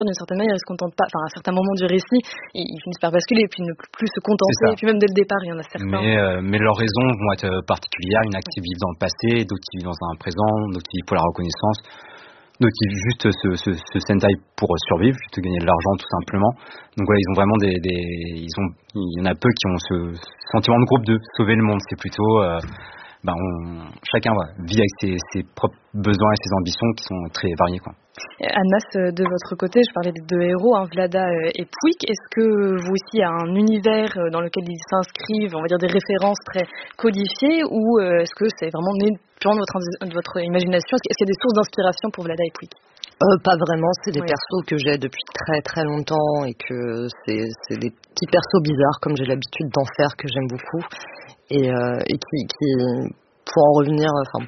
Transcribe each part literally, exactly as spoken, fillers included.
d'une certaine manière, ils se contentent pas, enfin à certains moments du récit, ils, ils finissent par basculer et puis ne plus se contenter, et puis même dès le départ, il y en a certains. Mais, euh, mais leurs raisons vont être particulières, il y en a qui vivent dans le passé, d'autres qui vivent dans un présent, d'autres qui vivent pour la reconnaissance, d'autres qui vivent juste ce, ce, ce Sentai pour survivre, juste gagner de l'argent tout simplement. Donc voilà, ils ont vraiment des, des ils ont, il y en a peu qui ont ce sentiment de groupe de sauver le monde, c'est plutôt... Euh, Ben on, chacun ouais, vit avec ses, ses propres besoins et ses ambitions qui sont très variés, quoi. Annemasse, de votre côté, je parlais des deux héros, hein, Vlada et Pouic. Est-ce que vous aussi, il y a un univers dans lequel ils s'inscrivent, on va dire des références très codifiées, ou est-ce que c'est vraiment né purement de votre, de votre imagination? Est-ce qu'il y a des sources d'inspiration pour Vlada et Pouic? Euh, pas vraiment, c'est des oui. persos que j'ai depuis très très longtemps et que c'est, c'est des petits persos bizarres comme j'ai l'habitude d'en faire, que j'aime beaucoup. Et, euh, et qui, qui, pour en revenir, enfin,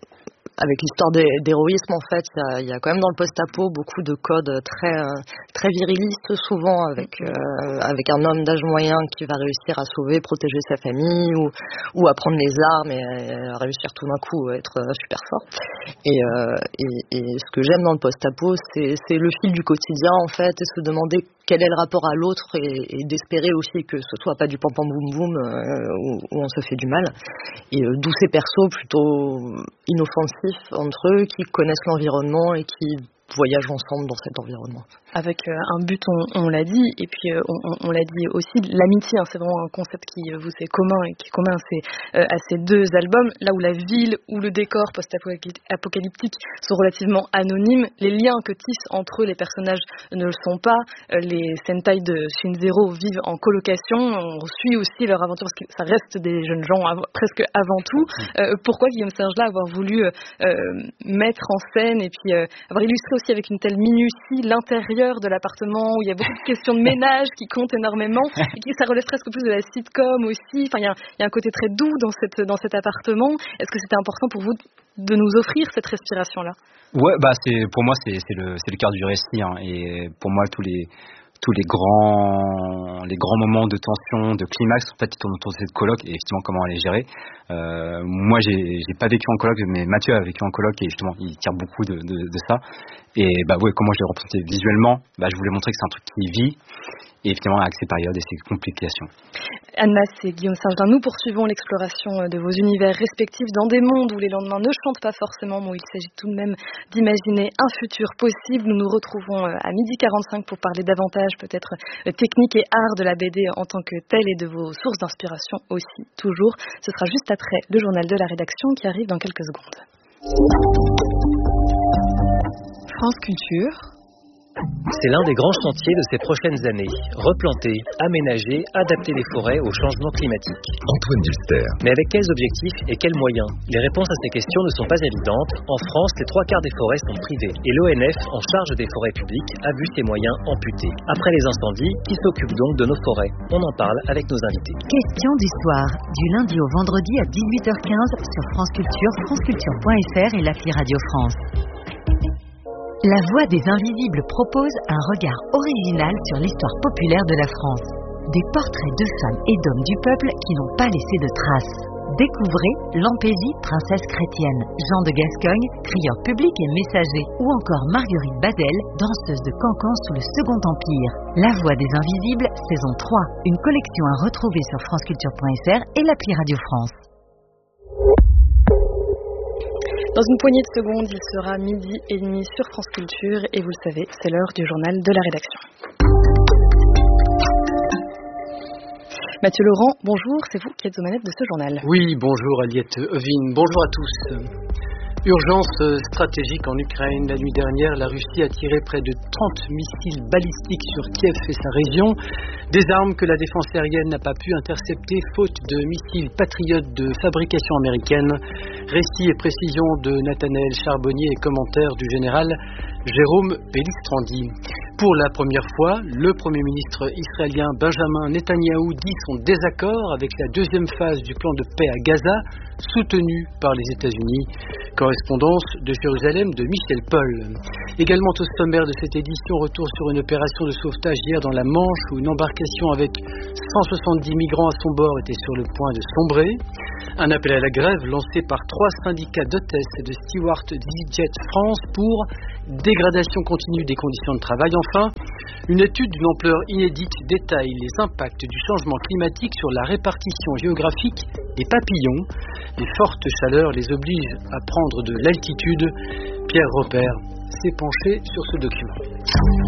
avec l'histoire d'héroïsme, en fait, il y a, il y a quand même dans le post-apo beaucoup de codes très, très virilistes, souvent avec, euh, avec un homme d'âge moyen qui va réussir à sauver, protéger sa famille, ou, ou à prendre les armes et à réussir tout d'un coup à être super fort. Et, euh, et, et ce que j'aime dans le post-apo, c'est, c'est le fil du quotidien, en fait, et se demander quel est le rapport à l'autre, et, et d'espérer aussi que ce soit pas du pam pam boum boum euh, où, où on se fait du mal. Et euh, d'où ces persos plutôt inoffensifs entre eux, qui connaissent l'environnement et qui voyagent ensemble dans cet environnement. Avec euh, un but, on, on l'a dit, et puis euh, on, on l'a dit aussi, l'amitié, hein, c'est vraiment un concept qui euh, vous est commun et qui est commun à ces, euh, à ces deux albums, là où la ville ou le décor post-apocalyptique sont relativement anonymes, les liens que tissent entre eux les personnages ne le sont pas, euh, les Sentai de Shin Zero vivent en colocation, on suit aussi leur aventure parce que ça reste des jeunes gens av- presque avant tout. Euh, pourquoi Guillaume Serge-là avoir voulu euh, mettre en scène et puis euh, avoir illustré aussi avec une telle minutie l'intérieur de l'appartement où il y a beaucoup de questions de ménage qui comptent énormément et qui ça relève presque plus de la sitcom aussi. Enfin, il y a, il y a un côté très doux dans cette dans cet appartement. Est-ce que c'était important pour vous de nous offrir cette respiration-là? Ouais, bah c'est pour moi c'est c'est le c'est le cœur du récit, hein, et pour moi tous les tous les grands les grands moments de tension, de climax, en fait, ils tournent autour de cette coloc et effectivement comment elle est gérée. Euh, moi, j'ai j'ai pas vécu en coloc, mais Mathieu a vécu en coloc et justement, il tire beaucoup de, de, de ça. Et bah ouais, comment je l'ai représenté visuellement, bah je voulais montrer que c'est un truc qui vit et effectivement avec ses périodes et ses complications. Annemasse et Guillaume Serge-Lin, nous poursuivons l'exploration de vos univers respectifs dans des mondes où les lendemains ne chantent pas forcément, mais où il s'agit tout de même d'imaginer un futur possible. Nous nous retrouvons à midi quarante-cinq pour parler davantage peut-être technique et art de la B D en tant que telle et de vos sources d'inspiration aussi, toujours. Ce sera juste après le journal de la rédaction qui arrive dans quelques secondes. France Culture. C'est l'un des grands chantiers de ces prochaines années. Replanter, aménager, adapter les forêts au changement climatique. Antoine Dulster. Mais avec quels objectifs et quels moyens? Les réponses à ces questions ne sont pas évidentes. En France, les trois quarts des forêts sont privées. Et l'O N F, en charge des forêts publiques, a vu ses moyens amputés. Après les incendies, qui s'occupe donc de nos forêts? On en parle avec nos invités. Question du soir, du lundi au vendredi à dix-huit heures quinze sur France Culture, franceculture point f r et l'appli Radio France. La Voix des Invisibles propose un regard original sur l'histoire populaire de la France. Des portraits de femmes et d'hommes du peuple qui n'ont pas laissé de traces. Découvrez Lampésie, princesse chrétienne, Jean de Gascogne, crieur public et messager, ou encore Marguerite Badel, danseuse de cancan sous le Second Empire. La Voix des Invisibles, saison trois, une collection à retrouver sur franceculture point f r et l'appli Radio France. Dans une poignée de secondes, il sera midi et demi sur France Culture et vous le savez, c'est l'heure du journal de la rédaction. Mathieu Laurent, bonjour, c'est vous qui êtes aux manettes de ce journal. Oui, bonjour Aliette Ovine, bonjour à tous. Urgence stratégique en Ukraine. La nuit dernière, la Russie a tiré près de trente missiles balistiques sur Kiev et sa région. Des armes que la défense aérienne n'a pas pu intercepter faute de missiles patriotes de fabrication américaine. Récit et précision de Nathanaël Charbonnier et commentaires du général Jérôme Pellistrandi. Pour la première fois, le Premier ministre israélien Benjamin Netanyahou dit son désaccord avec la deuxième phase du plan de paix à Gaza, soutenu par les États-Unis. Correspondance de Jérusalem de Michel Paul. Également au sommaire de cette édition, retour sur une opération de sauvetage hier dans la Manche où une embarcation avec cent soixante-dix migrants à son bord était sur le point de sombrer. Un appel à la grève lancé par trois syndicats d'hôtesses et de stewards d'EasyJet France pour dégradation continue des conditions de travail. enfin, une étude d'une ampleur inédite détaille les impacts du changement climatique sur la répartition géographique des papillons. Les fortes chaleurs les obligent à prendre de l'altitude. Pierre Robert s'est penché sur ce document.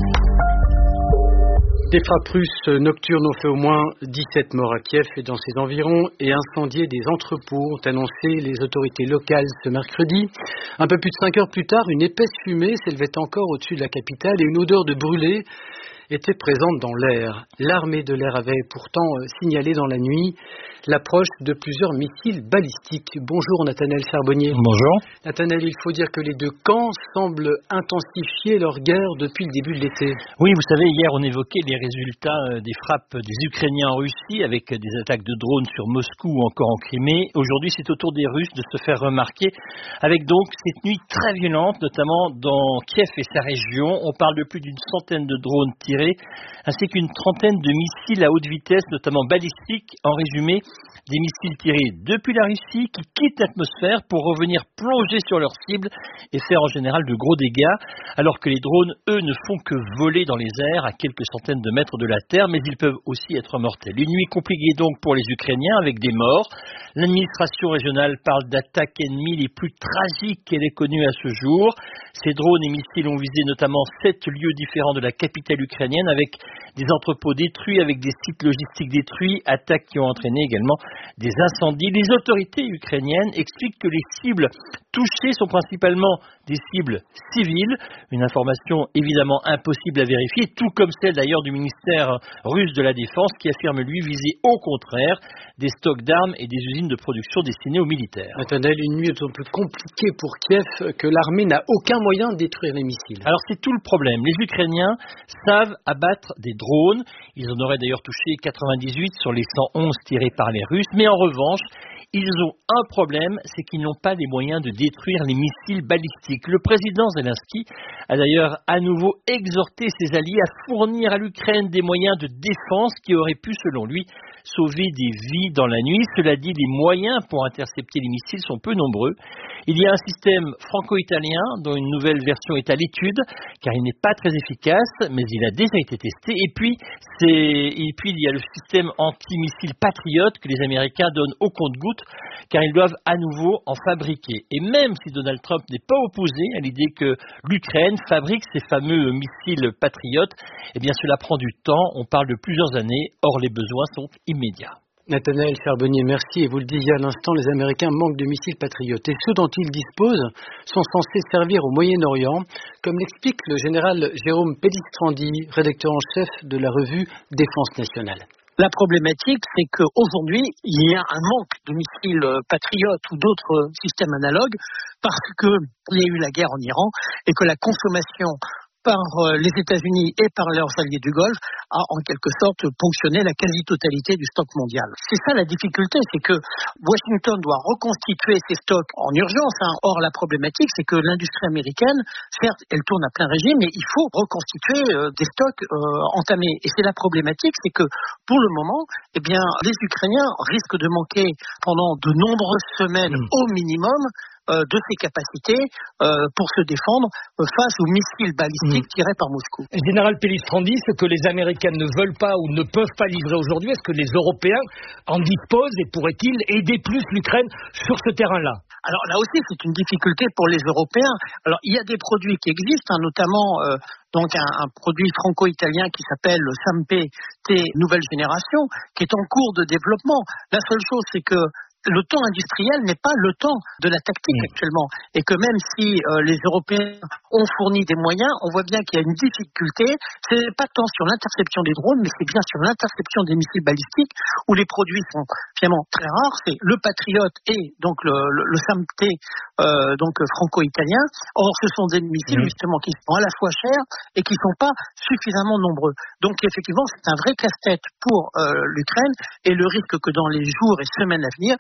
Des frappes russes nocturnes ont fait au moins dix-sept morts à Kiev et dans ses environs et incendié des entrepôts, ont annoncé les autorités locales ce mercredi. Un peu plus de cinq heures plus tard, une épaisse fumée s'élevait encore au-dessus de la capitale et une odeur de brûlé était présente dans l'air. L'armée de l'air avait pourtant signalé dans la nuit l'approche de plusieurs missiles balistiques. Bonjour Nathanaël Charbonnier. Bonjour. Nathanaël, il faut dire que les deux camps semblent intensifier leur guerre depuis le début de l'été. Oui, vous savez, hier on évoquait les résultats des frappes des Ukrainiens en Russie avec des attaques de drones sur Moscou ou encore en Crimée. Aujourd'hui, c'est au tour des Russes de se faire remarquer avec donc cette nuit très violente, notamment dans Kiev et sa région. On parle de plus d'une centaine de drones tirés ainsi qu'une trentaine de missiles à haute vitesse, notamment balistiques. En résumé, des missiles tirés depuis la Russie qui quittent l'atmosphère pour revenir plonger sur leur cible et faire en général de gros dégâts, alors que les drones, eux, ne font que voler dans les airs à quelques centaines de mètres de la terre, mais ils peuvent aussi être mortels. Une nuit compliquée donc pour les Ukrainiens avec des morts. L'administration régionale parle d'attaques ennemies les plus tragiques qu'elle ait connues à ce jour. Ces drones et missiles ont visé notamment sept lieux différents de la capitale ukrainienne avec des entrepôts détruits, avec des sites logistiques détruits, attaques qui ont entraîné également des incendies. Les autorités ukrainiennes expliquent que les cibles touchées sont principalement des cibles civiles, une information évidemment impossible à vérifier, tout comme celle d'ailleurs du ministère russe de la Défense qui affirme lui viser au contraire des stocks d'armes et des usines de production destinées aux militaires. Nathanaël, une nuit d'autant plus compliquée pour Kiev que l'armée n'a aucun moyen de détruire les missiles. Alors c'est tout le problème. Les Ukrainiens savent abattre des drones. Ils en auraient d'ailleurs touché quatre-vingt-dix-huit sur les cent onze tirés par les Russes. Mais en revanche, ils ont un problème, c'est qu'ils n'ont pas les moyens de détruire les missiles balistiques. Le président Zelensky a d'ailleurs à nouveau exhorté ses alliés à fournir à l'Ukraine des moyens de défense qui auraient pu, selon lui, sauver des vies dans la nuit. Cela dit, les moyens pour intercepter les missiles sont peu nombreux. Il y a un système franco-italien dont une nouvelle version est à l'étude, car il n'est pas très efficace, mais il a déjà été testé. Et puis, c'est... Et puis il y a le système anti-missile Patriot que les Américains donnent au compte-gouttes, car ils doivent à nouveau en fabriquer. Et même si Donald Trump n'est pas opposé à l'idée que l'Ukraine fabrique ces fameux missiles Patriot, eh bien cela prend du temps, on parle de plusieurs années, or les besoins sont immédiats. Nathanaël Charbonnier, merci. Et vous le disiez à l'instant, les Américains manquent de missiles patriotes. Et ceux dont ils disposent sont censés servir au Moyen-Orient, comme l'explique le général Jérôme Pellistrandi, rédacteur en chef de la revue Défense nationale. La problématique, c'est qu'aujourd'hui, il y a un manque de missiles patriotes ou d'autres systèmes analogues parce qu'il y a eu la guerre en Iran et que la consommation par les États-Unis et par leurs alliés du Golfe a en quelque sorte ponctionné la quasi-totalité du stock mondial. C'est ça la difficulté, c'est que Washington doit reconstituer ses stocks en urgence. Hein. Or, la problématique, c'est que l'industrie américaine, certes, elle tourne à plein régime, mais il faut reconstituer euh, des stocks euh, entamés. Et c'est la problématique, c'est que pour le moment, eh bien, les Ukrainiens risquent de manquer pendant de nombreuses semaines mmh. au minimum de ses capacités euh, pour se défendre euh, face aux missiles balistiques mmh. tirés par Moscou. Général Pellistrandi, ce que les Américains ne veulent pas ou ne peuvent pas livrer aujourd'hui, est-ce que les Européens en disposent et pourraient-ils aider plus l'Ukraine sur ce terrain-là ? Alors là aussi, c'est une difficulté pour les Européens. Alors il y a des produits qui existent, hein, notamment euh, donc un, un produit franco-italien qui s'appelle le Samp T Nouvelle Génération, qui est en cours de développement. La seule chose, c'est que le temps industriel n'est pas le temps de la tactique mmh. actuellement. Et que même si euh, les Européens ont fourni des moyens, on voit bien qu'il y a une difficulté. C'est pas tant sur l'interception des drones, mais c'est bien sur l'interception des missiles balistiques, où les produits sont finalement très rares. C'est le Patriot et donc le, le, le Samp T euh, donc franco-italien. Or, ce sont des missiles mmh. justement qui sont à la fois chers et qui sont pas suffisamment nombreux. Donc, effectivement, c'est un vrai casse-tête pour euh, l'Ukraine et le risque que dans les jours et semaines à venir,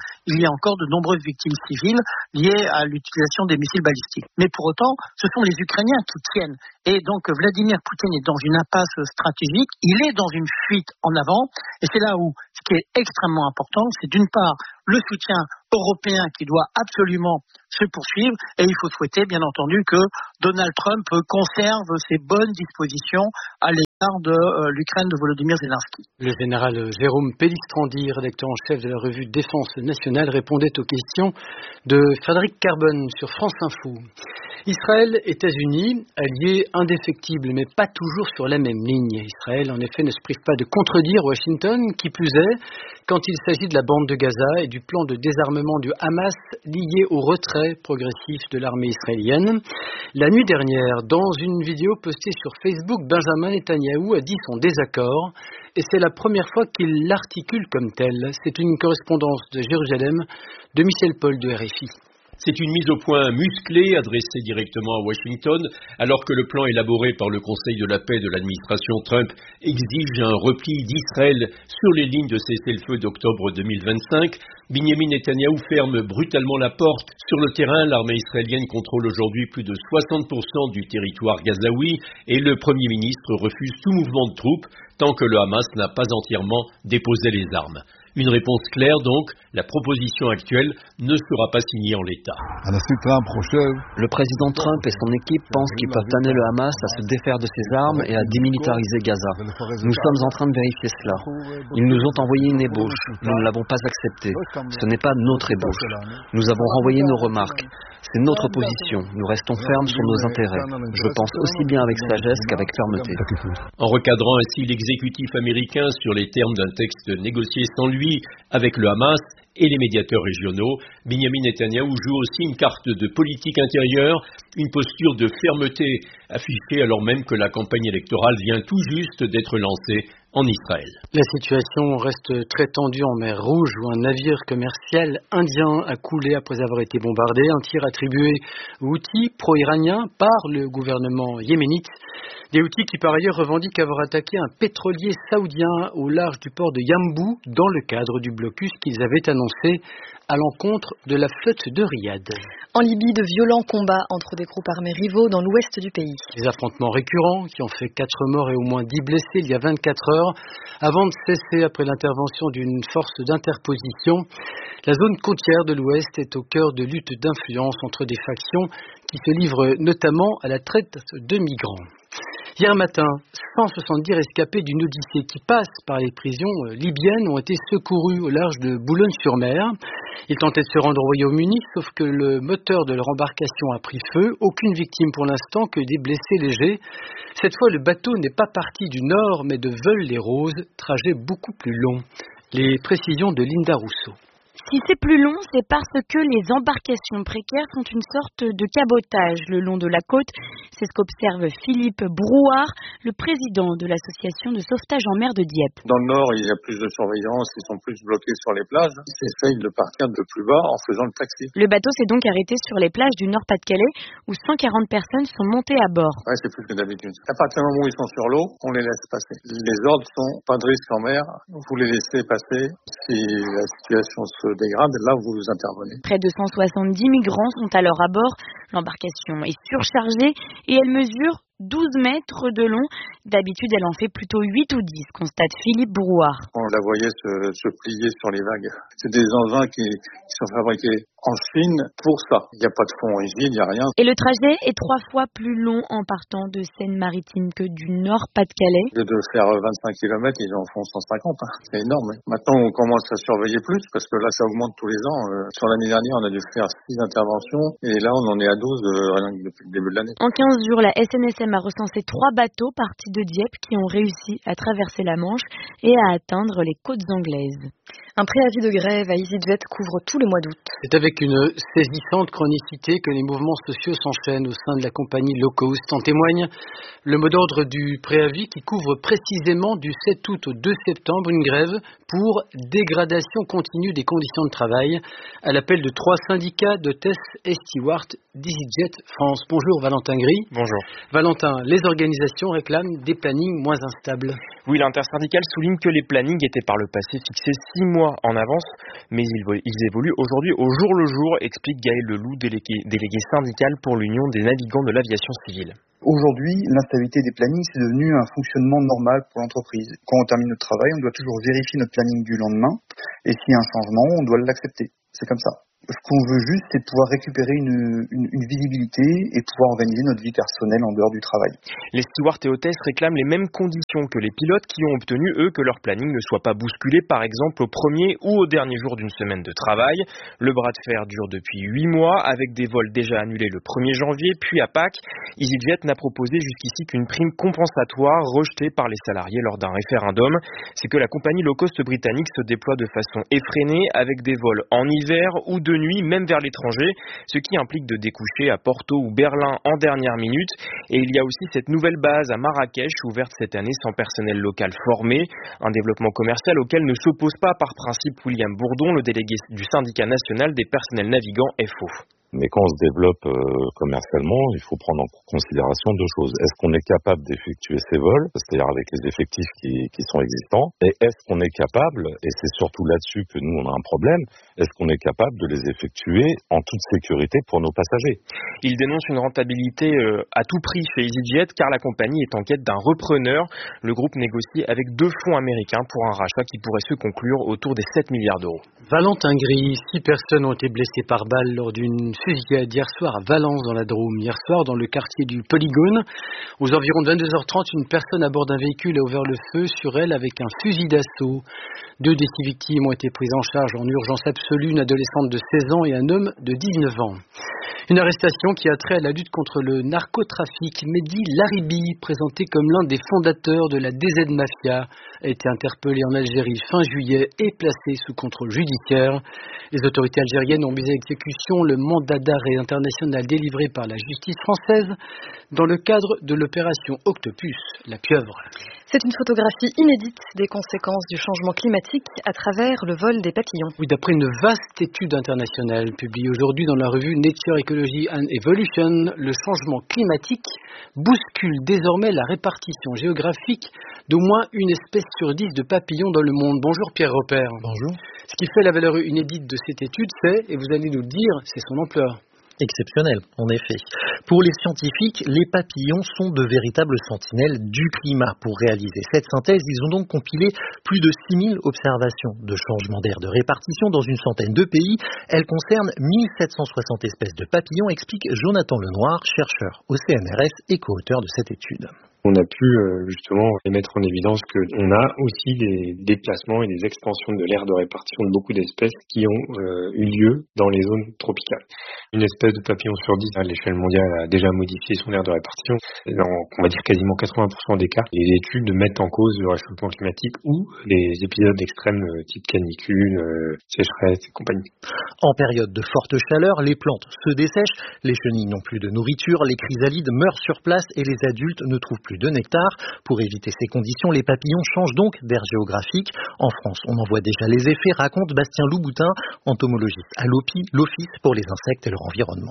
il y a encore de nombreuses victimes civiles liées à l'utilisation des missiles balistiques. Mais pour autant, ce sont les Ukrainiens qui tiennent. Et donc Vladimir Poutine est dans une impasse stratégique, il est dans une fuite en avant, et c'est là où ce qui est extrêmement important, c'est d'une part le soutien européen qui doit absolument se poursuivre, et il faut souhaiter bien entendu que Donald Trump conserve ses bonnes dispositions à l'égard de euh, l'Ukraine de Volodymyr Zelensky. Le général Jérôme Pellistrandi, rédacteur en chef de la revue Défense nationale, répondait aux questions de Frédéric Carbone sur France Info. Israël, États-Unis, alliés indéfectibles, mais pas toujours sur la même ligne. Israël, en effet, ne se prive pas de contredire Washington, qui plus est, quand il s'agit de la bande de Gaza et du plan de désarmement du Hamas lié au retrait progressif de l'armée israélienne. La nuit dernière, dans une vidéo postée sur Facebook, Benjamin Netanyahou a dit son désaccord, et c'est la première fois qu'il l'articule comme tel. C'est une correspondance de Jérusalem de Michel Paul de R F I. C'est une mise au point musclée adressée directement à Washington, alors que le plan élaboré par le Conseil de la paix de l'administration Trump exige un repli d'Israël sur les lignes de cessez-le-feu d'octobre deux mille vingt-cinq. Binyamin Netanyahou ferme brutalement la porte. Sur le terrain, l'armée israélienne contrôle aujourd'hui plus de soixante pour cent du territoire gazaoui et le Premier ministre refuse tout mouvement de troupes tant que le Hamas n'a pas entièrement déposé les armes. Une réponse claire donc, la proposition actuelle ne sera pas signée en l'état. Le président Trump et son équipe pensent qu'ils peuvent amener le Hamas à se défaire de ses armes et à démilitariser Gaza. Nous sommes en train de vérifier cela. Ils nous ont envoyé une ébauche. Nous ne l'avons pas acceptée. Ce n'est pas notre ébauche. Nous avons renvoyé nos remarques. C'est notre position. Nous restons fermes sur nos intérêts. Je pense aussi bien avec sagesse qu'avec fermeté. En recadrant ainsi l'exécutif américain sur les termes d'un texte négocié sans lui avec le Hamas et les médiateurs régionaux, Binyamin Netanyahou joue aussi une carte de politique intérieure, une posture de fermeté affichée alors même que la campagne électorale vient tout juste d'être lancée en Israël. La situation reste très tendue en mer Rouge où un navire commercial indien a coulé après avoir été bombardé. Un tir attribué aux Houthis pro-iraniens par le gouvernement yéménite. Des Houthis qui par ailleurs revendiquent avoir attaqué un pétrolier saoudien au large du port de Yambou dans le cadre du blocus qu'ils avaient annoncé à l'encontre de la flotte de Riyad. En Libye, de violents combats entre des groupes armés rivaux dans l'ouest du pays. Des affrontements récurrents qui ont fait quatre morts et au moins dix blessés il y a vingt-quatre heures avant de cesser après l'intervention d'une force d'interposition. La zone côtière de l'ouest est au cœur de luttes d'influence entre des factions qui se livrent notamment à la traite de migrants. Hier matin, cent soixante-dix rescapés d'une odyssée qui passe par les prisons libyennes ont été secourus au large de Boulogne-sur-Mer. Ils tentaient de se rendre au Royaume-Uni, sauf que le moteur de leur embarcation a pris feu. Aucune victime pour l'instant, que des blessés légers. Cette fois, le bateau n'est pas parti du nord, mais de Veules-les-Roses, trajet beaucoup plus long. Les précisions de Linda Rousseau. Si c'est plus long, c'est parce que les embarcations précaires font une sorte de cabotage le long de la côte. C'est ce qu'observe Philippe Brouard, le président de l'association de sauvetage en mer de Dieppe. Dans le nord, il y a plus de surveillance, ils sont plus bloqués sur les plages. Ils essayent de partir de plus bas en faisant le taxi. Le bateau s'est donc arrêté sur les plages du Nord-Pas-de-Calais où cent quarante personnes sont montées à bord. Ouais, c'est plus que d'habitude. À partir du moment où ils sont sur l'eau, on les laisse passer. Les ordres sont pas de risque en mer, vous les laissez passer. Si la situation se dégrade, là vous intervenez. Près de cent soixante-dix migrants sont alors à bord. L'embarcation est surchargée et elle mesure douze mètres de long. D'habitude, elle en fait plutôt huit ou dix, constate Philippe Brouard. On la voyait se, se plier sur les vagues. C'est des engins qui, qui sont fabriqués en Chine pour ça. Il n'y a pas de fond rigide, il n'y a rien. Et le trajet est trois fois plus long en partant de Seine-Maritime que du Nord-Pas-de-Calais. De, de faire vingt-cinq kilomètres, ils en font cent cinquante. Hein. C'est énorme. Hein. Maintenant, on commence à surveiller plus parce que là, ça augmente tous les ans. Euh, sur l'année dernière, on a dû faire six interventions et là, on en est à douze euh, rien que depuis le début de l'année. En quinze jours, la S N S M a recensé trois bateaux partis de Dieppe qui ont réussi à traverser la Manche et à atteindre les côtes anglaises. Un préavis de grève à EasyJet couvre tous les mois d'août. C'est avec une saisissante chronicité que les mouvements sociaux s'enchaînent au sein de la compagnie low cost. En témoigne le mot d'ordre du préavis qui couvre précisément du sept août au deux septembre une grève pour dégradation continue des conditions de travail, à l'appel de trois syndicats d'hôtesses et stewards d'EasyJet France. Bonjour Valentin Gris. Bonjour. Valentin, les organisations réclament des plannings moins instables. Oui, l'intersyndicale souligne que les plannings étaient par le passé fixés six mois en avance, mais ils, ils évoluent aujourd'hui au jour le jour, explique Gaël Leloup, délégué, délégué syndical pour l'Union des navigants de l'aviation civile. Aujourd'hui, l'instabilité des plannings, c'est devenu un fonctionnement normal pour l'entreprise. Quand on termine notre travail, on doit toujours vérifier notre planning du lendemain, et s'il y a un changement, on doit l'accepter. C'est comme ça. Ce qu'on veut juste, c'est pouvoir récupérer une, une, une visibilité et pouvoir organiser notre vie personnelle en dehors du travail. Les stewards et hôtesses réclament les mêmes conditions que les pilotes qui ont obtenu, eux, que leur planning ne soit pas bousculé, par exemple, au premier ou au dernier jour d'une semaine de travail. Le bras de fer dure depuis huit mois, avec des vols déjà annulés le premier janvier, puis à Pâques. EasyJet n'a proposé jusqu'ici qu'une prime compensatoire rejetée par les salariés lors d'un référendum. C'est que la compagnie low cost britannique se déploie de façon effrénée, avec des vols en hiver ou de nuit, même vers l'étranger, ce qui implique de découcher à Porto ou Berlin en dernière minute. Et il y a aussi cette nouvelle base à Marrakech, ouverte cette année sans personnel local formé, un développement commercial auquel ne s'oppose pas par principe William Bourdon, le délégué du syndicat national des personnels navigants F O. Mais quand on se développe euh, commercialement, il faut prendre en considération deux choses. Est-ce qu'on est capable d'effectuer ces vols, c'est-à-dire avec les effectifs qui, qui sont existants, et est-ce qu'on est capable, et c'est surtout là-dessus que nous on a un problème, est-ce qu'on est capable de les effectuer en toute sécurité pour nos passagers? Il dénonce une rentabilité euh, à tout prix chez EasyJet, car la compagnie est en quête d'un repreneur. Le groupe négocie avec deux fonds américains pour un rachat qui pourrait se conclure autour des sept milliards d'euros. Valentin Gris, six personnes ont été blessées par balle lors d'une fusillade hier soir à Valence dans la Drôme. Hier soir, dans le quartier du Polygone, aux environs de vingt-deux heures trente, une personne à bord d'un véhicule a ouvert le feu sur elle avec un fusil d'assaut. Deux des six victimes ont été prises en charge en urgence absolue, une adolescente de seize ans et un homme de dix-neuf ans. Une arrestation qui a trait à la lutte contre le narcotrafic. Mehdi Laribi, présenté comme l'un des fondateurs de la D Z Mafia, a été interpellé en Algérie fin juillet et placé sous contrôle judiciaire. Les autorités algériennes ont mis à exécution le mandat d'arrêt international délivré par la justice française dans le cadre de l'opération Octopus, la pieuvre. C'est une photographie inédite des conséquences du changement climatique à travers le vol des papillons. Oui, d'après une vaste étude internationale publiée aujourd'hui dans la revue Nature Ecology and Evolution, le changement climatique bouscule désormais la répartition géographique d'au moins une espèce sur dix de papillons dans le monde. Bonjour Pierre Repère. Bonjour. Ce qui fait la valeur inédite de cette étude, c'est, et vous allez nous le dire, c'est son ampleur. Exceptionnel, en effet. Pour les scientifiques, les papillons sont de véritables sentinelles du climat. Pour réaliser cette synthèse, ils ont donc compilé plus de six mille observations de changement d'air de répartition dans une centaine de pays. Elles concernent mille sept cent soixante espèces de papillons, explique Jonathan Lenoir, chercheur au C N R S et co-auteur de cette étude. On a pu justement mettre en évidence qu'on a aussi des déplacements et des expansions de l'aire de répartition de beaucoup d'espèces qui ont euh, eu lieu dans les zones tropicales. Une espèce de papillon sur dix à l'échelle mondiale a déjà modifié son aire de répartition. Dans, on va dire quasiment quatre-vingts pour cent des cas, les études mettent en cause le réchauffement climatique ou les épisodes extrêmes euh, type canicule, euh, sécheresse et compagnie. En période de forte chaleur, les plantes se dessèchent, les chenilles n'ont plus de nourriture, les chrysalides meurent sur place et les adultes ne trouvent plus de nectar. Pour éviter ces conditions, les papillons changent donc d'aire géographique. En France, on en voit déjà les effets, raconte Bastien Louboutin, entomologiste à l'O P I, l'Office pour les insectes et leur environnement.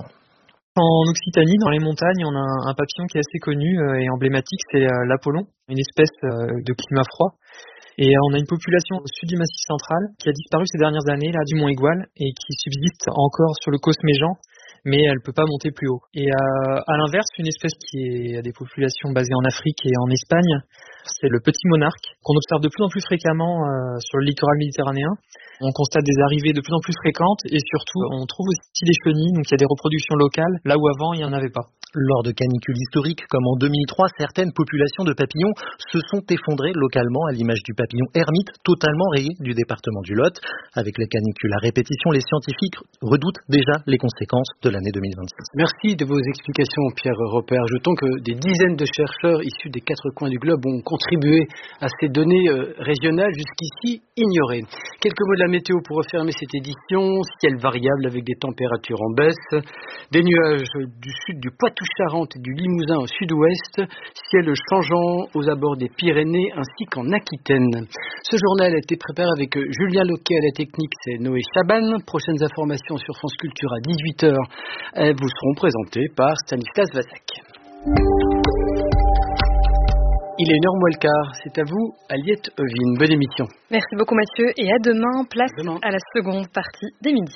En Occitanie, dans les montagnes, on a un papillon qui est assez connu et emblématique, c'est l'Apollon, une espèce de climat froid. Et on a une population au sud du Massif central qui a disparu ces dernières années, là, du Mont Aigoual, et qui subsiste encore sur le Cosméjean, mais elle ne peut pas monter plus haut. Et euh, à l'inverse, une espèce qui est, a des populations basées en Afrique et en Espagne, c'est le petit monarque, qu'on observe de plus en plus fréquemment euh, sur le littoral méditerranéen. On constate des arrivées de plus en plus fréquentes et surtout, on trouve aussi des chenilles, donc il y a des reproductions locales, là où avant, il n'y en avait pas. Lors de canicules historiques comme en deux mille trois, certaines populations de papillons se sont effondrées localement à l'image du papillon ermite, totalement rayé du département du Lot. Avec les canicules à répétition, les scientifiques redoutent déjà les conséquences de l'année deux mille vingt-six. Merci de vos explications, Pierre Repère. Ajoutons que des dizaines de chercheurs issus des quatre coins du globe ont contribué à ces données régionales jusqu'ici ignorés. Quelques mots de la météo pour refermer cette édition. Ciel variable avec des températures en baisse. Des nuages du sud du Poitou-Charentes et du Limousin au sud-ouest. Ciel changeant aux abords des Pyrénées ainsi qu'en Aquitaine. Ce journal a été préparé avec Julien Loquet à la technique, c'est Noé Chaban. Prochaines informations sur France Culture à dix-huit heures. Elles vous seront présentées par Stanislas Vazak. Il est une heure moins le quart. C'est à vous, Aliette Ovine. Bonne émission. Merci beaucoup Mathieu et à demain. Place demain. À la seconde partie des midis.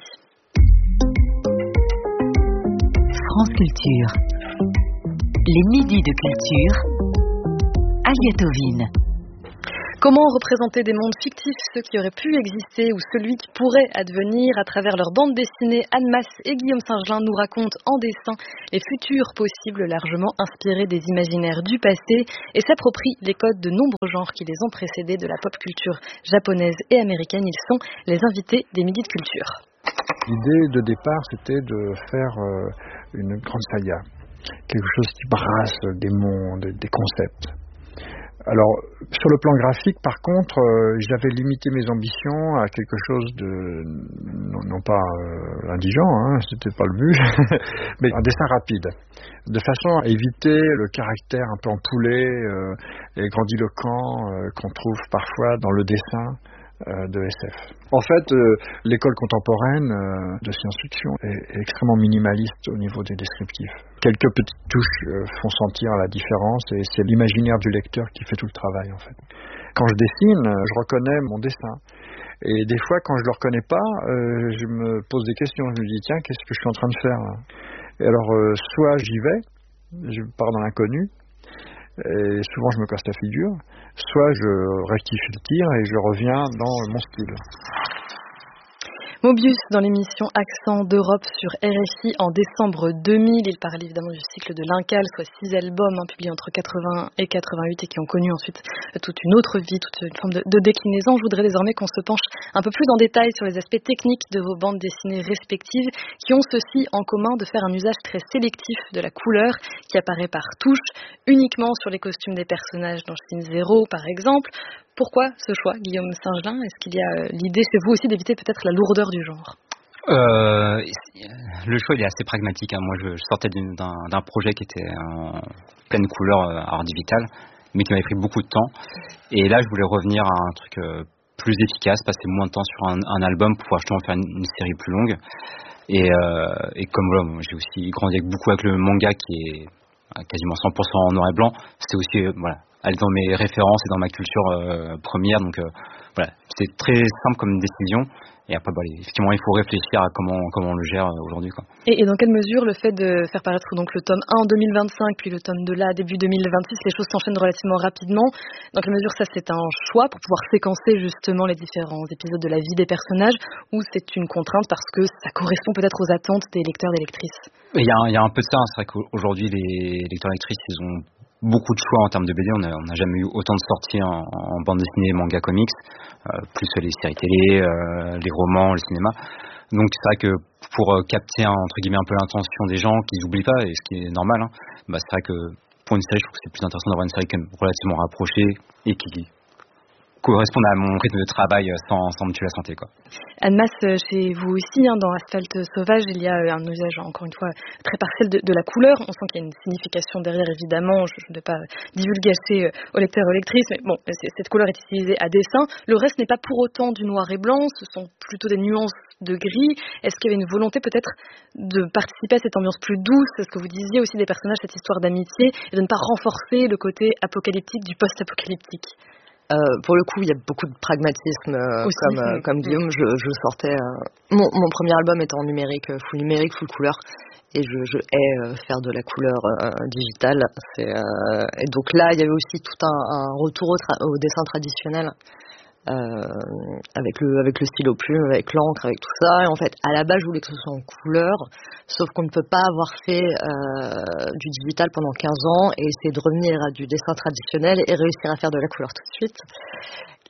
France Culture. Les midis de culture. Aliette Ovine. Comment représenter des mondes fictifs, ceux qui auraient pu exister ou celui qui pourrait advenir à travers leur bande dessinée? Anne Masse et Guillaume Singelin nous racontent en dessin les futurs possibles largement inspirés des imaginaires du passé et s'approprient les codes de nombreux genres qui les ont précédés de la pop culture japonaise et américaine. Ils sont les invités des midis de culture. L'idée de départ, c'était de faire euh, une grande saga, quelque chose qui brasse des mondes, des concepts. Alors, sur le plan graphique, par contre, euh, j'avais limité mes ambitions à quelque chose de, non, non pas euh, indigent, hein, c'était pas le but, mais un dessin rapide, de façon à éviter le caractère un peu empoulé euh, et grandiloquent euh, qu'on trouve parfois dans le dessin euh, de S F. En fait, euh, l'école contemporaine euh, de science-fiction est, est extrêmement minimaliste au niveau des descriptifs. Quelques petites touches euh, font sentir la différence et c'est l'imaginaire du lecteur qui fait tout le travail en fait. Quand je dessine, je reconnais mon dessin. Et des fois, quand je le reconnais pas, euh, je me pose des questions. Je me dis, tiens, qu'est-ce que je suis en train de faire là? Et alors, euh, soit j'y vais, je pars dans l'inconnu, et souvent je me casse la figure, soit je rectifie le tir et je reviens dans mon style. Mobius dans l'émission Accent d'Europe sur R F I en décembre deux mille. Il parle évidemment du cycle de l'Incal, soit six albums hein, publiés entre quatre-vingts et quatre-vingt-huit et qui ont connu ensuite toute une autre vie, toute une forme de, de déclinaison. Je voudrais désormais qu'on se penche un peu plus en détail sur les aspects techniques de vos bandes dessinées respectives qui ont ceci en commun de faire un usage très sélectif de la couleur qui apparaît par touche, uniquement sur les costumes des personnages dans Shin Zero par exemple. Pourquoi ce choix, Guillaume Singelin? Est-ce qu'il y a l'idée chez vous aussi d'éviter peut-être la lourdeur du genre? euh, Le choix il est assez pragmatique. Hein. Moi je, je sortais d'un, d'un projet qui était en pleine couleur euh, art digital, mais qui m'avait pris beaucoup de temps. Et là je voulais revenir à un truc euh, plus efficace, passer moins de temps sur un, un album pour pouvoir justement faire une, une série plus longue. Et, euh, et comme voilà, moi, j'ai aussi grandi avec, beaucoup avec le manga qui est quasiment cent pour cent en noir et blanc, c'était aussi euh, voilà, aller dans mes références et dans ma culture euh, première, donc euh, voilà, c'est très simple comme décision. Et après, bah, effectivement, il faut réfléchir à comment comment on le gère aujourd'hui, quoi. Et, et dans quelle mesure le fait de faire paraître donc le tome un en deux mille vingt-cinq, puis le tome deux là début deux mille vingt-six, les choses s'enchaînent relativement rapidement. Dans quelle mesure ça c'est un choix pour pouvoir séquencer justement les différents épisodes de la vie des personnages, ou c'est une contrainte parce que ça correspond peut-être aux attentes des lecteurs et des lectrices? Il y a, il y a un peu de ça. C'est vrai qu'aujourd'hui les lecteurs et lectrices, ils ont beaucoup de choix en termes de B D. On n'a on a jamais eu autant de sorties en, en bande dessinée, manga, comics, euh, plus les séries télé, euh, les romans, le cinéma. Donc c'est vrai que pour euh, capter entre guillemets un peu l'intention des gens, qu'ils n'oublient pas, et ce qui est normal, hein, bah, c'est vrai que pour une série, je trouve que c'est plus intéressant d'avoir une série quand même relativement rapprochée et qui correspondent à mon rythme de travail sans, sans me tuer la santé, quoi. Anne Masse, chez vous aussi, hein, dans Asphalte Sauvage, il y a un usage, encore une fois, très partiel de, de la couleur. On sent qu'il y a une signification derrière, évidemment. Je ne vais pas divulgacher aux lecteurs et aux lectrices, mais bon, cette couleur est utilisée à dessein. Le reste n'est pas pour autant du noir et blanc, ce sont plutôt des nuances de gris. Est-ce qu'il y avait une volonté peut-être de participer à cette ambiance plus douce, ce que vous disiez aussi des personnages, cette histoire d'amitié, et de ne pas renforcer le côté apocalyptique du post-apocalyptique? Euh, pour le coup, il y a beaucoup de pragmatisme, euh, Aussi, comme, euh, comme Guillaume. Je, je sortais. Euh, mon, mon premier album était en numérique, full numérique, full couleur, et je, je hais euh, faire de la couleur euh, digitale. C'est, euh, et donc là, il y avait aussi tout un, un retour au, tra- au dessin traditionnel. Euh, avec le avec le stylo plume, avec l'encre, avec tout ça. Et en fait, à la base, je voulais que ce soit en couleur, sauf qu'on ne peut pas avoir fait euh, du digital pendant quinze ans et essayer de revenir à du dessin traditionnel et réussir à faire de la couleur tout de suite.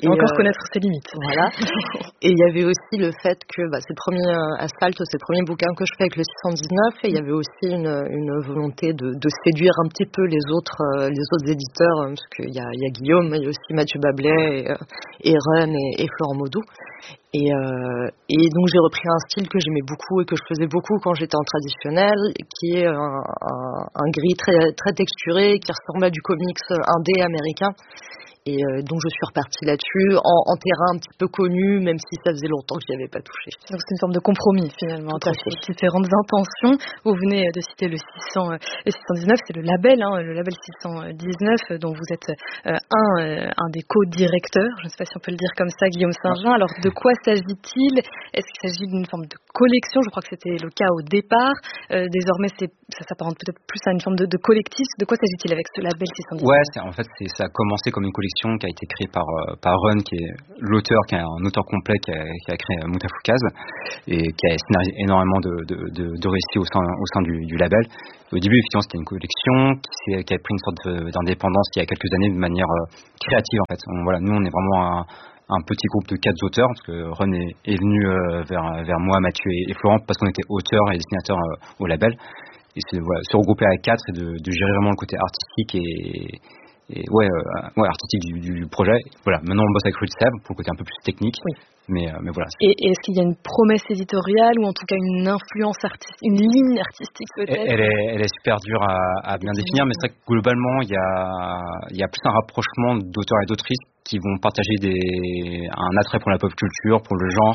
Et encore euh, connaître ses limites. Voilà. Et il y avait aussi le fait que bah, c'est le premier euh, Asphalt, c'est le premier bouquin que je fais avec le six cent dix-neuf, et il y avait aussi une, une volonté de, de séduire un petit peu les autres, euh, les autres éditeurs, hein, parce qu'il y a, il y a Guillaume, il y a aussi Mathieu Bablet, et, euh, et Run et, et Florent Maudou. Et, euh, et donc j'ai repris un style que j'aimais beaucoup et que je faisais beaucoup quand j'étais en traditionnel, qui est un, un, un gris très, très texturé, qui ressemble à du comics indé américain. Et euh, donc je suis repartie là-dessus, en, en terrain un petit peu connu, même si ça faisait longtemps que je n'y avais pas touché. Donc c'est une forme de compromis finalement entre ces différentes intentions. Vous venez de citer le six cent dix-neuf, c'est le label, hein, le label six cent dix-neuf, dont vous êtes euh, un, euh, un des co-directeurs, je ne sais pas si on peut le dire comme ça, Guillaume Saint-Jean. Alors de quoi s'agit-il? Est-ce qu'il s'agit d'une forme de collection? Je crois que c'était le cas au départ. Euh, désormais c'est, ça s'apparente peut-être plus à une forme de, de collectif. De quoi s'agit-il avec ce label six cent dix-neuf? Ouais, c'est, en fait c'est, ça a commencé comme une collection qui a été créée par, euh, par Run, qui est l'auteur, qui est un auteur complet, qui a, qui a créé Moutafoukaz et qui a scénarisé énormément de, de, de, de récits au sein, au sein du, du label. Au début, effectivement, c'était une collection qui, qui a pris une sorte de, d'indépendance il y a quelques années de manière euh, créative, en fait. On, voilà, nous, on est vraiment un, un petit groupe de quatre auteurs, parce que Run est, est venu euh, vers, vers moi, Mathieu et, et Florent, parce qu'on était auteurs et dessinateurs euh, au label. Et c'est voilà, se regrouper à quatre et de, de gérer vraiment le côté artistique et Et ouais, euh, ouais, artistique du, du projet. Voilà, maintenant on bosse avec Rude Seb pour le côté un peu plus technique, oui. mais, euh, mais voilà. Et, et est-ce qu'il y a une promesse éditoriale ou en tout cas une influence artistique, une ligne artistique peut-être? Elle est, elle est super dure à, à bien définir, mais c'est vrai que globalement il y a, il y a plus un rapprochement d'auteurs et d'autrices qui vont partager des, un attrait pour la pop culture, pour le genre.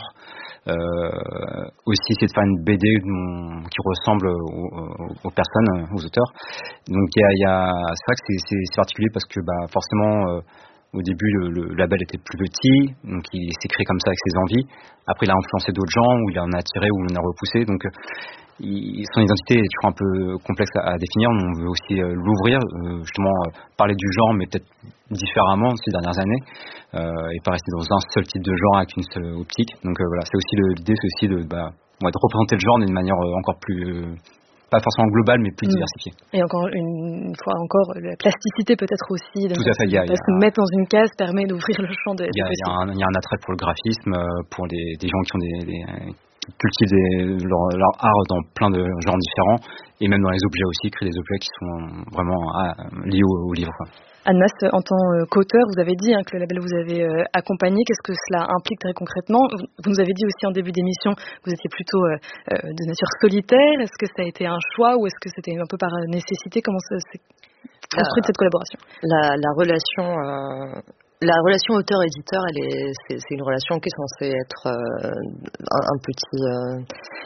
Euh, aussi c'est de faire une B D qui ressemble aux, aux, aux personnes, aux auteurs. Donc il y a, il y a, c'est vrai que c'est, c'est, c'est particulier parce que bah, forcément euh, au début le, le label était plus petit, donc il s'est créé comme ça avec ses envies. Après il a influencé d'autres gens, ou il en a attiré, ou il en a repoussé. Donc il, son identité est toujours un peu complexe à, à définir. On veut aussi euh, l'ouvrir, euh, justement euh, parler du genre, mais peut-être différemment ces dernières années, euh, et pas rester dans un seul type de genre avec une seule optique. Donc euh, voilà, c'est aussi le, l'idée, c'est aussi de, bah, ouais, de représenter le genre d'une manière euh, encore plus, euh, pas forcément globale, mais plus mmh. diversifiée. Et encore une fois encore, la plasticité peut-être aussi. Tout à fait. Il y a, parce que mettre dans une case permet d'ouvrir le champ des. Il y a, il y a, un, il y a un attrait pour le graphisme, pour les, des gens qui ont des, des qui cultivent des, leur, leur art dans plein de genres différents, et même dans les objets aussi, créer des objets qui sont vraiment ah, liés au, au livre, quoi. Anne-Mas, en tant qu'auteur, vous avez dit hein, que le label vous avez euh, accompagné. Qu'est-ce que cela implique très concrètement? Vous nous avez dit aussi en début d'émission que vous étiez plutôt euh, de nature solitaire. Est-ce que ça a été un choix ou est-ce que c'était un peu par nécessité? Comment ça s'est construit cette collaboration? La, la relation... Euh... La relation auteur-éditeur, elle est, c'est, c'est une relation qui est censée être euh, un, un petit... Euh,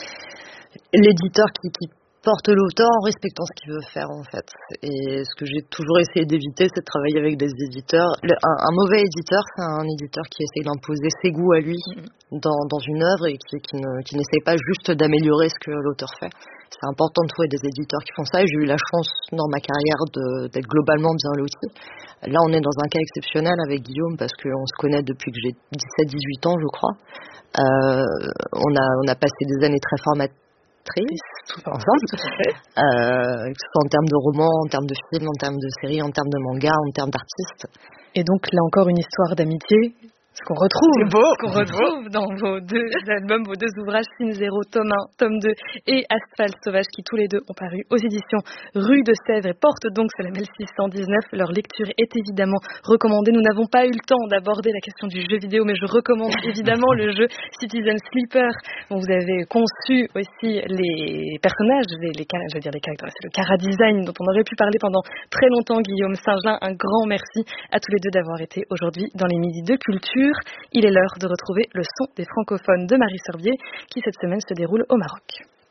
l'éditeur qui, qui porte l'auteur en respectant ce qu'il veut faire, en fait. Et ce que j'ai toujours essayé d'éviter, c'est de travailler avec des éditeurs. Le, un, un mauvais éditeur, c'est un éditeur qui essaye d'imposer ses goûts à lui dans, dans une œuvre et qui, qui, ne, qui n'essaye pas juste d'améliorer ce que l'auteur fait. C'est important de trouver des éditeurs qui font ça, et j'ai eu la chance dans ma carrière de, d'être globalement bien lotie. Là, on est dans un cas exceptionnel avec Guillaume parce qu'on se connaît depuis que j'ai dix-sept dix-huit ans, je crois. Euh, on a, on a passé des années très formatrices tout ensemble, euh, que ce soit en termes de romans, en termes de films, en termes de séries, en termes de mangas, en termes d'artistes. Et donc là encore une histoire d'amitié. Ce qu'on retrouve, c'est beau, ce qu'on retrouve dans vos deux albums, vos deux ouvrages, Sin Zéro, tome un, tome deux et Asphalt Sauvage, qui tous les deux ont paru aux éditions Rue de Sèvres et portent donc ce label six cent dix-neuf. Leur lecture est évidemment recommandée. Nous n'avons pas eu le temps d'aborder la question du jeu vidéo, mais je recommande évidemment le jeu Citizen Sleeper, dont vous avez conçu aussi les personnages, les, les, je veux dire les caractères, c'est le chara-design dont on aurait pu parler pendant très longtemps. Guillaume Saint-Jean, un grand merci à tous les deux d'avoir été aujourd'hui dans les Midis de Culture. Il est l'heure de retrouver le son des francophones de Marie Sorbier qui cette semaine se déroule au Maroc.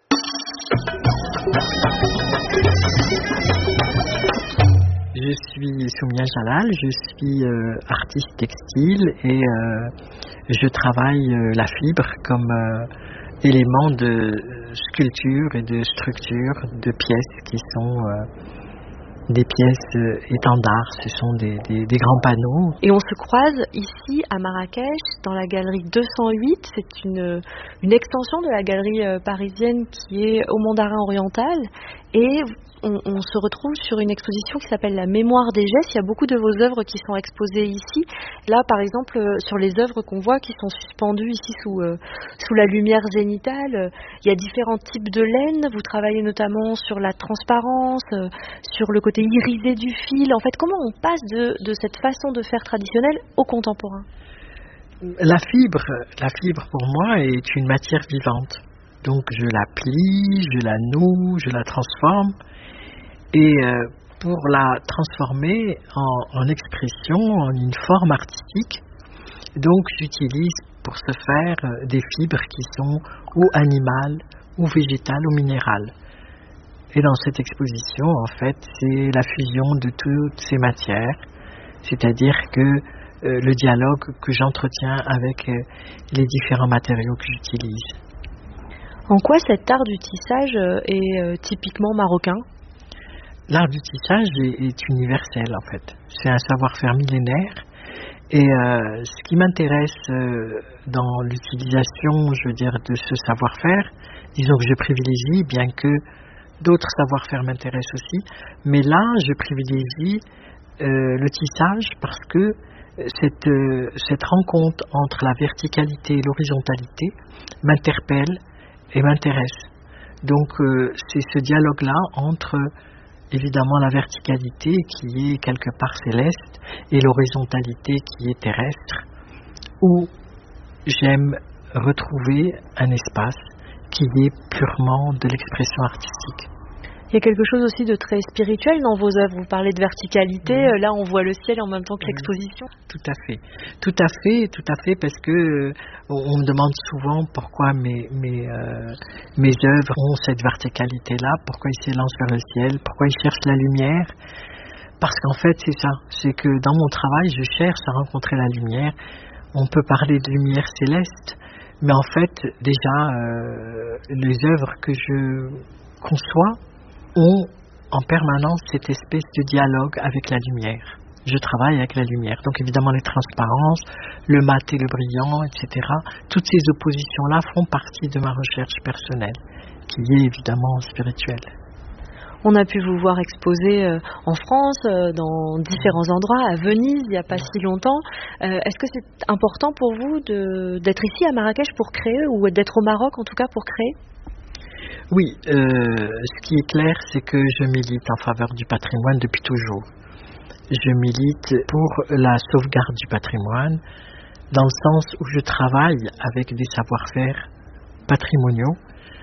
Je suis Soumia Jalal, je suis euh, artiste textile et euh, je travaille euh, la fibre comme euh, élément de sculpture et de structure de pièces qui sont... Euh, des pièces euh, étendards, ce sont des, des, des grands panneaux. Et on se croise ici à Marrakech, dans la galerie deux cent huit. C'est une, une extension de la galerie euh, parisienne qui est au Mandarin oriental. Et on, on se retrouve sur une exposition qui s'appelle La mémoire des gestes. Il y a beaucoup de vos œuvres qui sont exposées ici. Là, par exemple, euh, sur les œuvres qu'on voit qui sont suspendues ici sous, euh, sous la lumière zénitale, euh, il y a différents types de laine. Vous travaillez notamment sur la transparence, euh, sur le côté irisé du fil. En fait, comment on passe de, de cette façon de faire traditionnelle au contemporain ? La fibre, la fibre pour moi est une matière vivante. Donc je la plie, je la noue, je la transforme. Et euh, pour la transformer en, en expression, en une forme artistique, donc j'utilise pour ce faire euh, des fibres qui sont ou animales, ou végétales, ou minérales. Et dans cette exposition, en fait, c'est la fusion de toutes ces matières, c'est-à-dire que euh, le dialogue que j'entretiens avec euh, les différents matériaux que j'utilise. En quoi cet art du tissage euh, est euh, typiquement marocain ? L'art du tissage est, est universel, en fait. C'est un savoir-faire millénaire. Et euh, ce qui m'intéresse euh, dans l'utilisation, je veux dire, de ce savoir-faire, disons que je privilégie, bien que d'autres savoir-faire m'intéressent aussi, mais là, je privilégie euh, le tissage parce que cette, euh, cette rencontre entre la verticalité et l'horizontalité m'interpelle et m'intéresse. Donc, euh, c'est ce dialogue-là entre évidemment la verticalité qui est quelque part céleste et l'horizontalité qui est terrestre, où j'aime retrouver un espace qui est purement de l'expression artistique. Il y a quelque chose aussi de très spirituel dans vos œuvres. Vous parlez de verticalité, mmh. là on voit le ciel en même temps que l'exposition. Tout à fait, tout à fait, tout à fait, parce que euh, on me demande souvent pourquoi mes mes euh, mes œuvres ont cette verticalité-là, pourquoi ils s'élancent vers le ciel, pourquoi ils cherchent la lumière. Parce qu'en fait c'est ça, c'est que dans mon travail je cherche à rencontrer la lumière. On peut parler de lumière céleste, mais en fait déjà euh, les œuvres que je conçois ont en permanence cette espèce de dialogue avec la lumière. Je travaille avec la lumière. Donc évidemment les transparences, le mat et le brillant, et cetera. Toutes ces oppositions-là font partie de ma recherche personnelle, qui est évidemment spirituelle. On a pu vous voir exposer euh, en France, euh, dans différents endroits, à Venise, il n'y a pas si longtemps. Euh, est-ce que c'est important pour vous de, d'être ici à Marrakech pour créer, ou d'être au Maroc en tout cas pour créer ? Oui, euh, ce qui est clair, c'est que je milite en faveur du patrimoine depuis toujours. Je milite pour la sauvegarde du patrimoine, dans le sens où je travaille avec des savoir-faire patrimoniaux,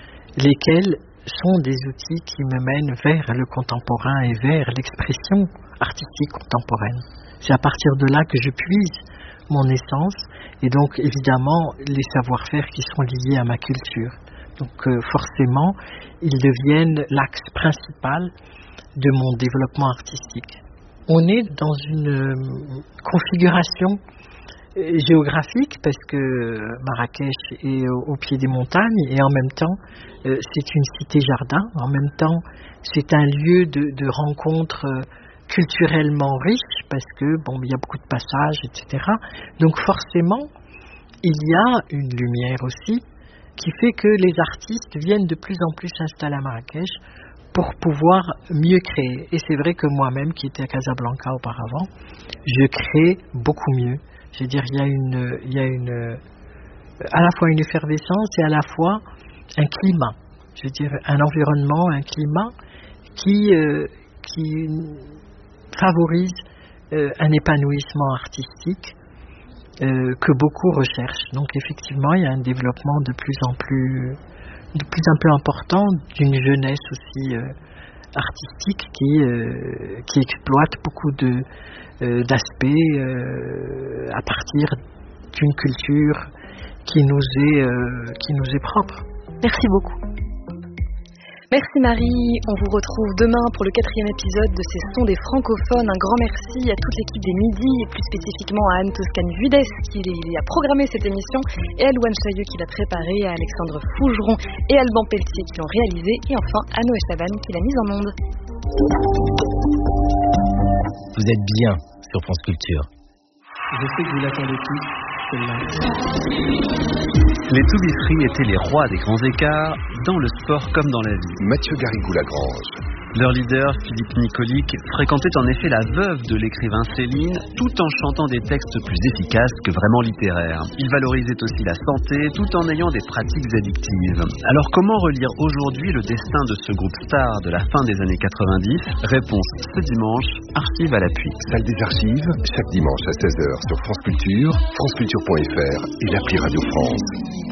lesquels sont des outils qui me mènent vers le contemporain et vers l'expression artistique contemporaine. C'est à partir de là que je puise mon essence, et donc évidemment les savoir-faire qui sont liés à ma culture. Donc euh, forcément, ils deviennent l'axe principal de mon développement artistique. On est dans une euh, configuration euh, géographique parce que Marrakech est au, au pied des montagnes et en même temps, euh, c'est une cité-jardin. En même temps, c'est un lieu de, de rencontre euh, culturellement riche parce que bon, il y a beaucoup de passages, et cetera. Donc forcément, il y a une lumière aussi, qui fait que les artistes viennent de plus en plus s'installer à Marrakech pour pouvoir mieux créer. Et c'est vrai que moi-même, qui étais à Casablanca auparavant, je crée beaucoup mieux. Je veux dire, il y a une, il y a une, à la fois une effervescence et à la fois un climat. Je veux dire, un environnement, un climat qui, euh, qui favorise euh, un épanouissement artistique Euh, que beaucoup recherchent. Donc effectivement, il y a un développement de plus en plus, de plus en plus important d'une jeunesse aussi euh, artistique qui, euh, qui exploite beaucoup de, euh, d'aspects euh, à partir d'une culture qui nous est, euh, qui nous est propre. Merci beaucoup. Merci Marie, on vous retrouve demain pour le quatrième épisode de ces sons des francophones. Un grand merci à toute l'équipe des Midi et plus spécifiquement à Anne Toscane-Vudes qui a programmé cette émission, et à Louane Chailleux qui l'a préparée, à Alexandre Fougeron et Alban Pelletier qui l'ont réalisé, et enfin à Noé Chaban qui l'a mise en onde. Vous êtes bien sur France Culture. Je sais que vous l'attendez tous. celle-là. Les To Be Free étaient les rois des grands écarts, dans le sport comme dans la vie. Mathieu Garrigou-Lagrange. Leur leader, Philippe Nicolic, fréquentait en effet la veuve de l'écrivain Céline, tout en chantant des textes plus efficaces que vraiment littéraires. Il valorisait aussi la santé, tout en ayant des pratiques addictives. Alors comment relire aujourd'hui le destin de ce groupe star de la fin des années quatre-vingt-dix? Réponse ce dimanche, archive à l'appui. Salle des archives, chaque dimanche à seize heures sur France Culture, franceculture point f r et l'appli Radio France.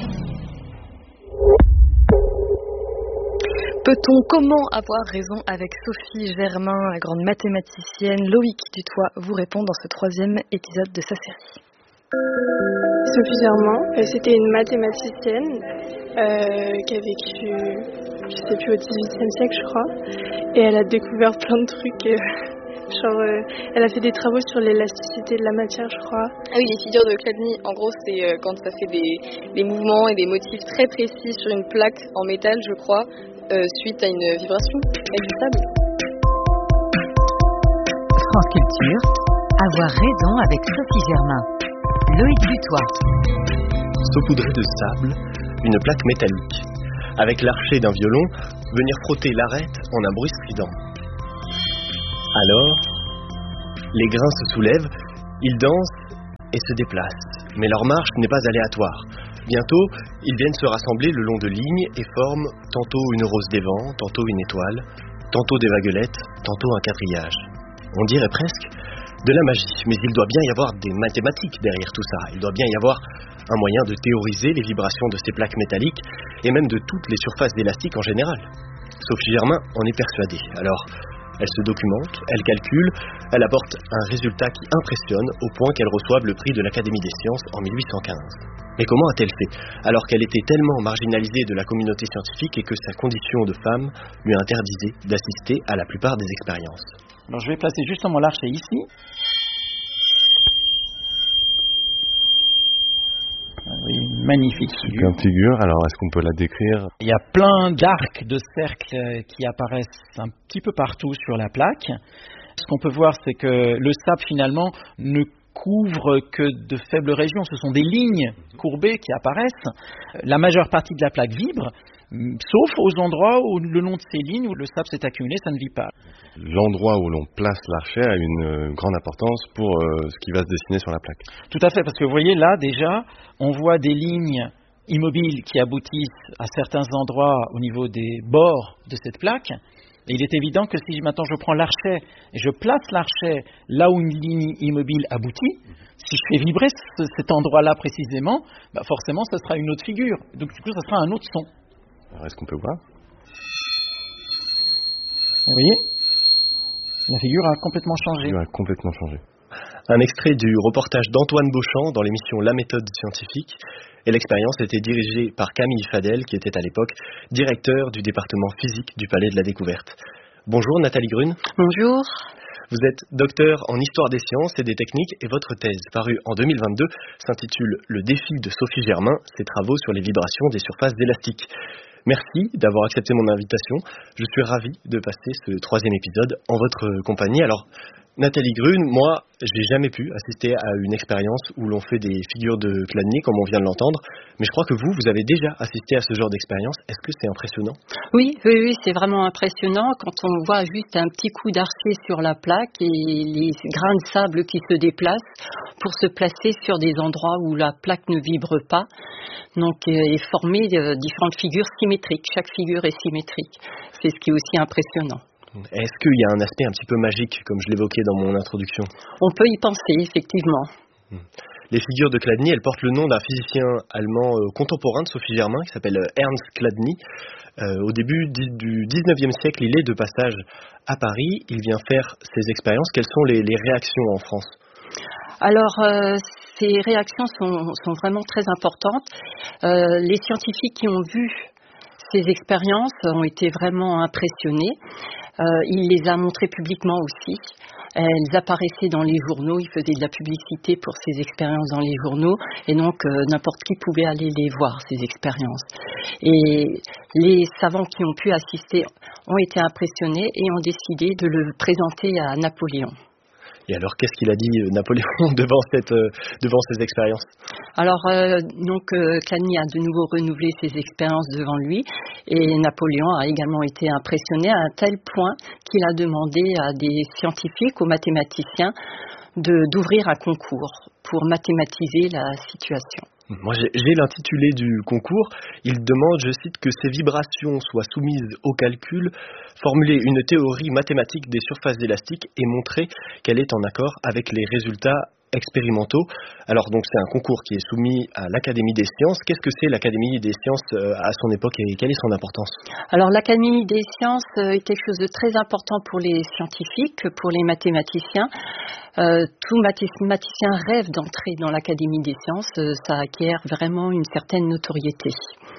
Peut-on comment avoir raison avec Sophie Germain, la grande mathématicienne? Loïc Dutoit vous répond dans ce troisième épisode de sa série. Sophie Germain, c'était une mathématicienne euh, qui a vécu, je sais plus, au dix-huitième siècle, je crois, et elle a découvert plein de trucs. Euh, genre, euh, elle a fait des travaux sur l'élasticité de la matière, je crois. Ah oui, les figures de Chladni, en gros, c'est euh, quand ça fait des, des mouvements et des motifs très précis sur une plaque en métal, je crois. Euh, suite à une vibration avec du sable. France Culture, avoir raison avec Sophie Germain. Loïc Dutoit. Saupoudrer de sable une plaque métallique. Avec l'archet d'un violon, venir frotter l'arête en un bruit strident. Alors, les grains se soulèvent, ils dansent et se déplacent. Mais leur marche n'est pas aléatoire. Bientôt, ils viennent se rassembler le long de lignes et forment tantôt une rose des vents, tantôt une étoile, tantôt des vaguelettes, tantôt un quadrillage. On dirait presque de la magie, mais il doit bien y avoir des mathématiques derrière tout ça. Il doit bien y avoir un moyen de théoriser les vibrations de ces plaques métalliques et même de toutes les surfaces d'élastique en général. Sophie Germain en est persuadée. Alors, elle se documente, elle calcule, elle apporte un résultat qui impressionne au point qu'elle reçoive le prix de l'Académie des sciences en mille huit cent quinze. Mais comment a-t-elle fait, alors qu'elle était tellement marginalisée de la communauté scientifique et que sa condition de femme lui interdisait d'assister à la plupart des expériences? Alors je vais placer justement l'archet ici. Oui, magnifique figure. Une figure, alors est-ce qu'on peut la décrire? Il y a plein d'arcs, de cercles qui apparaissent un petit peu partout sur la plaque. Ce qu'on peut voir, c'est que le sable finalement ne couvre que de faibles régions. Ce sont des lignes courbées qui apparaissent. La majeure partie de la plaque vibre, sauf aux endroits où le long de ces lignes où le sable s'est accumulé, ça ne vit pas. L'endroit où l'on place l'archet a une grande importance pour euh, ce qui va se dessiner sur la plaque. Tout à fait, parce que vous voyez là déjà, on voit des lignes immobiles qui aboutissent à certains endroits au niveau des bords de cette plaque. Et il est évident que si maintenant je prends l'archet et je place l'archet là où une ligne immobile aboutit, si je fais vibrer ce, cet endroit-là précisément, bah forcément ce sera une autre figure. Donc du coup, ça sera un autre son. Alors est-ce qu'on peut voir? Vous voyez, la figure a complètement changé. La figure a complètement changé. Un extrait du reportage d'Antoine Beauchamp dans l'émission La Méthode Scientifique. Et l'expérience était dirigée par Camille Fadel, qui était à l'époque directeur du département physique du Palais de la Découverte. Bonjour Nathalie Grune. Bonjour. Vous êtes docteur en histoire des sciences et des techniques et votre thèse, parue en deux mille vingt-deux, s'intitule « Le défi de Sophie Germain, ses travaux sur les vibrations des surfaces élastiques ». Merci d'avoir accepté mon invitation. Je suis ravi de passer ce troisième épisode en votre compagnie. Alors, Nathalie Grune, moi, j'ai jamais pu assister à une expérience où l'on fait des figures de Chladni, comme on vient de l'entendre, mais je crois que vous, vous avez déjà assisté à ce genre d'expérience. Est-ce que c'est impressionnant? Oui, oui, oui, c'est vraiment impressionnant quand on voit juste un petit coup d'archet sur la plaque et les grains de sable qui se déplacent pour se placer sur des endroits où la plaque ne vibre pas, donc et former différentes figures symétriques. Chaque figure est symétrique. C'est ce qui est aussi impressionnant. Est-ce qu'il y a un aspect un petit peu magique, comme je l'évoquais dans mon introduction? On peut y penser, effectivement. Les figures de Chladni, elles portent le nom d'un physicien allemand euh, contemporain de Sophie Germain, qui s'appelle Ernst Chladni. Euh, au début du dix-neuvième siècle, il est de passage à Paris. Il vient faire ses expériences. Quelles sont les, les réactions en France? Alors, euh, ces réactions sont, sont vraiment très importantes. Euh, les scientifiques qui ont vu ces expériences ont été vraiment impressionnés. Euh, il les a montrées publiquement aussi. Elles apparaissaient dans les journaux, il faisait de la publicité pour ces expériences dans les journaux, et donc euh, n'importe qui pouvait aller les voir, ces expériences. Et les savants qui ont pu assister ont été impressionnés et ont décidé de le présenter à Napoléon. Et alors, qu'est-ce qu'il a dit Napoléon devant cette, euh, devant ces expériences? Alors, euh, donc, euh, Chladni a de nouveau renouvelé ses expériences devant lui, et Napoléon a également été impressionné à un tel point qu'il a demandé à des scientifiques, aux mathématiciens, de, d'ouvrir un concours pour mathématiser la situation. Moi, j'ai, j'ai l'intitulé du concours. Il demande, je cite, que ces vibrations soient soumises au calcul, formuler une théorie mathématique des surfaces élastiques et montrer qu'elle est en accord avec les résultats expérimentaux. Alors, donc, c'est un concours qui est soumis à l'Académie des sciences. Qu'est-ce que c'est l'Académie des sciences à son époque et quelle est son importance? Alors, l'Académie des sciences est quelque chose de très important pour les scientifiques, pour les mathématiciens. Euh, tout mathématicien rêve d'entrer dans l'Académie des sciences. Euh, ça acquiert vraiment une certaine notoriété.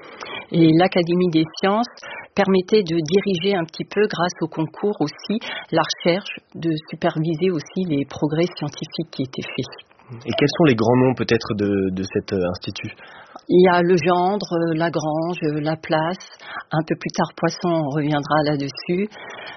Et l'Académie des sciences permettait de diriger un petit peu, grâce au concours aussi, la recherche, de superviser aussi les progrès scientifiques qui étaient faits. Et quels sont les grands noms peut-être de, de cet institut? Il y a Legendre, Lagrange, Laplace, un peu plus tard Poisson, on reviendra là-dessus,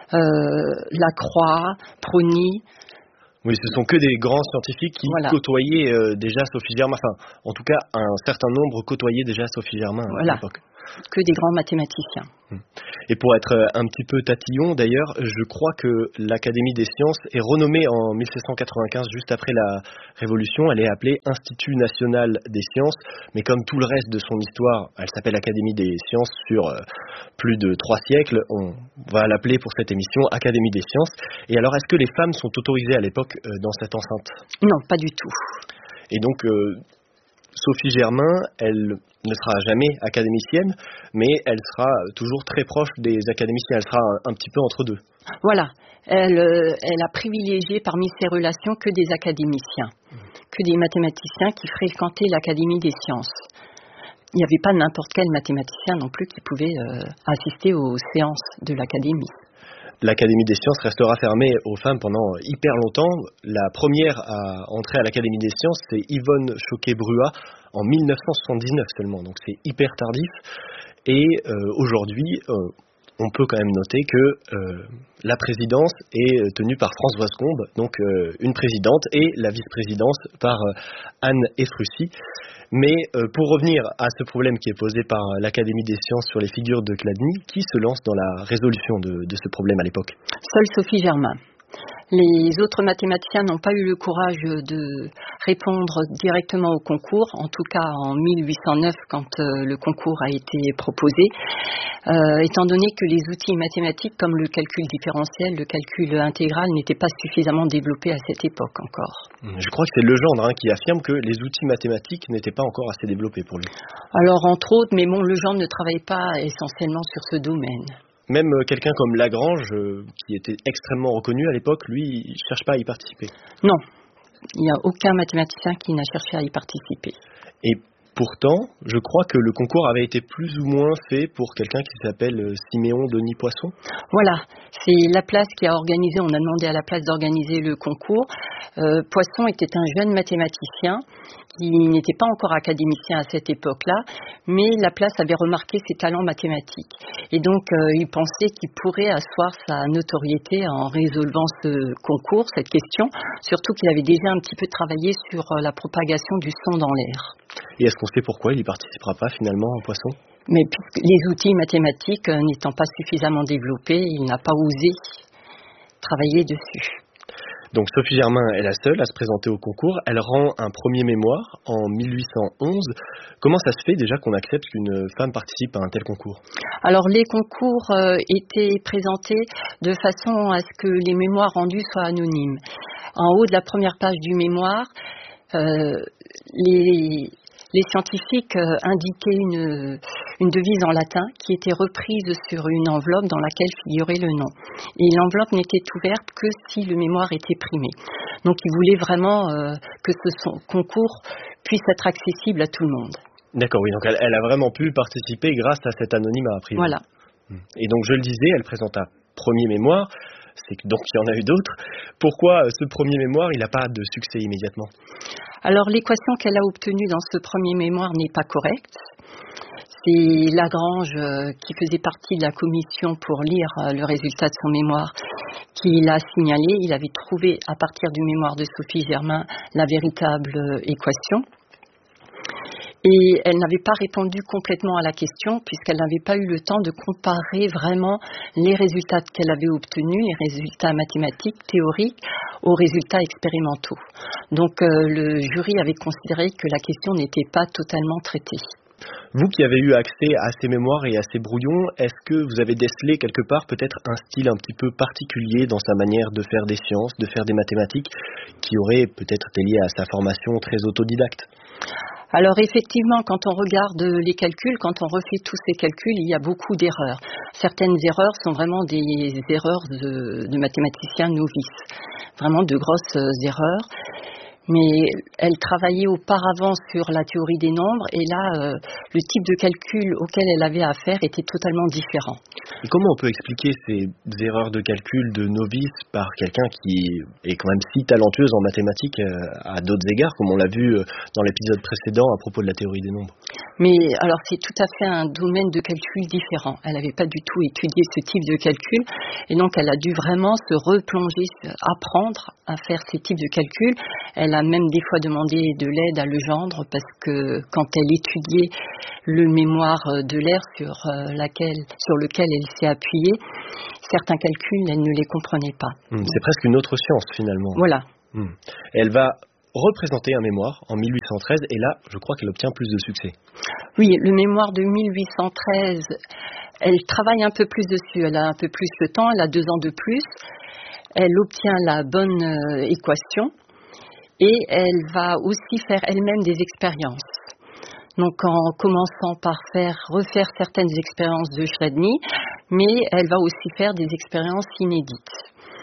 euh, Lacroix, Prony. Oui, ce sont que des grands scientifiques qui voilà. côtoyaient euh, déjà Sophie Germain. Enfin, en tout cas, un certain nombre côtoyaient déjà Sophie Germain voilà. à l'époque. Que des grands mathématiciens. Et pour être un petit peu tatillon, d'ailleurs, je crois que l'Académie des sciences est renommée en mille sept cent quatre-vingt-quinze, juste après la Révolution. Elle est appelée Institut national des sciences, mais comme tout le reste de son histoire, elle s'appelle Académie des sciences sur euh, plus de trois siècles. On va l'appeler pour cette émission Académie des sciences. Et alors, est-ce que les femmes sont autorisées à l'époque euh, dans cette enceinte? Non, pas du tout. Et donc, euh, Sophie Germain, elle ne sera jamais académicienne, mais elle sera toujours très proche des académiciens. Elle sera un, un petit peu entre deux. Voilà. Elle, euh, elle a privilégié parmi ses relations que des académiciens, mmh. que des mathématiciens qui fréquentaient l'Académie des sciences. Il n'y avait pas n'importe quel mathématicien non plus qui pouvait euh, assister aux séances de l'Académie. L'Académie des sciences restera fermée aux femmes pendant hyper longtemps. La première à entrer à l'Académie des sciences, c'est Yvonne Choquet-Bruat en mille neuf cent soixante-dix-neuf seulement, donc c'est hyper tardif. Et euh, aujourd'hui, euh, on peut quand même noter que euh, la présidence est tenue par Françoise Combe, donc euh, une présidente, et la vice-présidence par euh, Anne Ephrussi. Mais euh, pour revenir à ce problème qui est posé par l'Académie des sciences sur les figures de Chladni, qui se lance dans la résolution de, de ce problème à l'époque? Seule Sophie Germain. Les autres mathématiciens n'ont pas eu le courage de répondre directement au concours, en tout cas en mille huit cent neuf quand euh, le concours a été proposé, euh, étant donné que les outils mathématiques comme le calcul différentiel, le calcul intégral n'étaient pas suffisamment développés à cette époque encore. Je crois que c'est Legendre hein, qui affirme que les outils mathématiques n'étaient pas encore assez développés pour lui. Alors entre autres, mais bon, Legendre ne travaillait pas essentiellement sur ce domaine. Même quelqu'un comme Lagrange, euh, qui était extrêmement reconnu à l'époque, lui, il ne cherche pas à y participer. Non, il n'y a aucun mathématicien qui n'a cherché à y participer. Et pourtant, je crois que le concours avait été plus ou moins fait pour quelqu'un qui s'appelle Siméon Denis Poisson. Voilà, c'est Laplace qui a organisé, on a demandé à Laplace d'organiser le concours. Euh, Poisson était un jeune mathématicien qui n'était pas encore académicien à cette époque-là, mais Laplace avait remarqué ses talents mathématiques. Et donc, euh, il pensait qu'il pourrait asseoir sa notoriété en résolvant ce concours, cette question, surtout qu'il avait déjà un petit peu travaillé sur euh, la propagation du son dans l'air. Et est-ce qu'on sait pourquoi il n'y participera pas finalement, Poisson? Mais les outils mathématiques euh, n'étant pas suffisamment développés, il n'a pas osé travailler dessus. Donc Sophie Germain est la seule à se présenter au concours. Elle rend un premier mémoire en mille huit cent onze. Comment ça se fait déjà qu'on accepte qu'une femme participe à un tel concours? Alors les concours euh, étaient présentés de façon à ce que les mémoires rendus soient anonymes. En haut de la première page du mémoire, euh, les... Les scientifiques euh, indiquaient une, une devise en latin qui était reprise sur une enveloppe dans laquelle figurait le nom. Et l'enveloppe n'était ouverte que si le mémoire était primé. Donc ils voulaient vraiment euh, que ce son, concours puisse être accessible à tout le monde. D'accord, oui, donc elle, elle a vraiment pu participer grâce à cet anonymat privé. Voilà. Et donc je le disais, elle présente un premier mémoire, c'est que donc il y en a eu d'autres. Pourquoi ce premier mémoire, il n'a pas de succès immédiatement? Alors l'équation qu'elle a obtenue dans ce premier mémoire n'est pas correcte. C'est Lagrange, euh, qui faisait partie de la commission pour lire euh, le résultat de son mémoire, qu'il a signalé. Il avait trouvé, à partir du mémoire de Sophie Germain, la véritable équation. Et elle n'avait pas répondu complètement à la question puisqu'elle n'avait pas eu le temps de comparer vraiment les résultats qu'elle avait obtenus, les résultats mathématiques, théoriques, aux résultats expérimentaux. Donc euh, le jury avait considéré que la question n'était pas totalement traitée. Vous qui avez eu accès à ces mémoires et à ces brouillons, est-ce que vous avez décelé quelque part peut-être un style un petit peu particulier dans sa manière de faire des sciences, de faire des mathématiques, qui aurait peut-être été lié à sa formation très autodidacte ? Alors effectivement, quand on regarde les calculs, quand on refait tous ces calculs, il y a beaucoup d'erreurs. Certaines erreurs sont vraiment des erreurs de, de mathématiciens novices, vraiment de grosses erreurs. Mais elle travaillait auparavant sur la théorie des nombres et là, euh, le type de calcul auquel elle avait à faire était totalement différent. Et comment on peut expliquer ces erreurs de calcul de novice par quelqu'un qui est quand même si talentueuse en mathématiques euh, à d'autres égards, comme on l'a vu euh, dans l'épisode précédent à propos de la théorie des nombres ? Mais alors c'est tout à fait un domaine de calcul différent. Elle n'avait pas du tout étudié ce type de calcul et donc elle a dû vraiment se replonger, apprendre à faire ces types de calculs. Elle a même des fois demandé de l'aide à Legendre parce que quand elle étudiait le mémoire de l'air sur, laquelle, sur lequel elle s'est appuyée, certains calculs, elle ne les comprenait pas. Mmh, c'est presque une autre science finalement. Voilà. Mmh. Elle va représenter un mémoire en mille huit cent treize et là, je crois qu'elle obtient plus de succès. Oui, le mémoire de mille huit cent treize, elle travaille un peu plus dessus, elle a un peu plus de temps, elle a deux ans de plus, elle obtient la bonne euh, équation et elle va aussi faire elle-même des expériences. Donc en commençant par faire refaire certaines expériences de Chladni, mais elle va aussi faire des expériences inédites.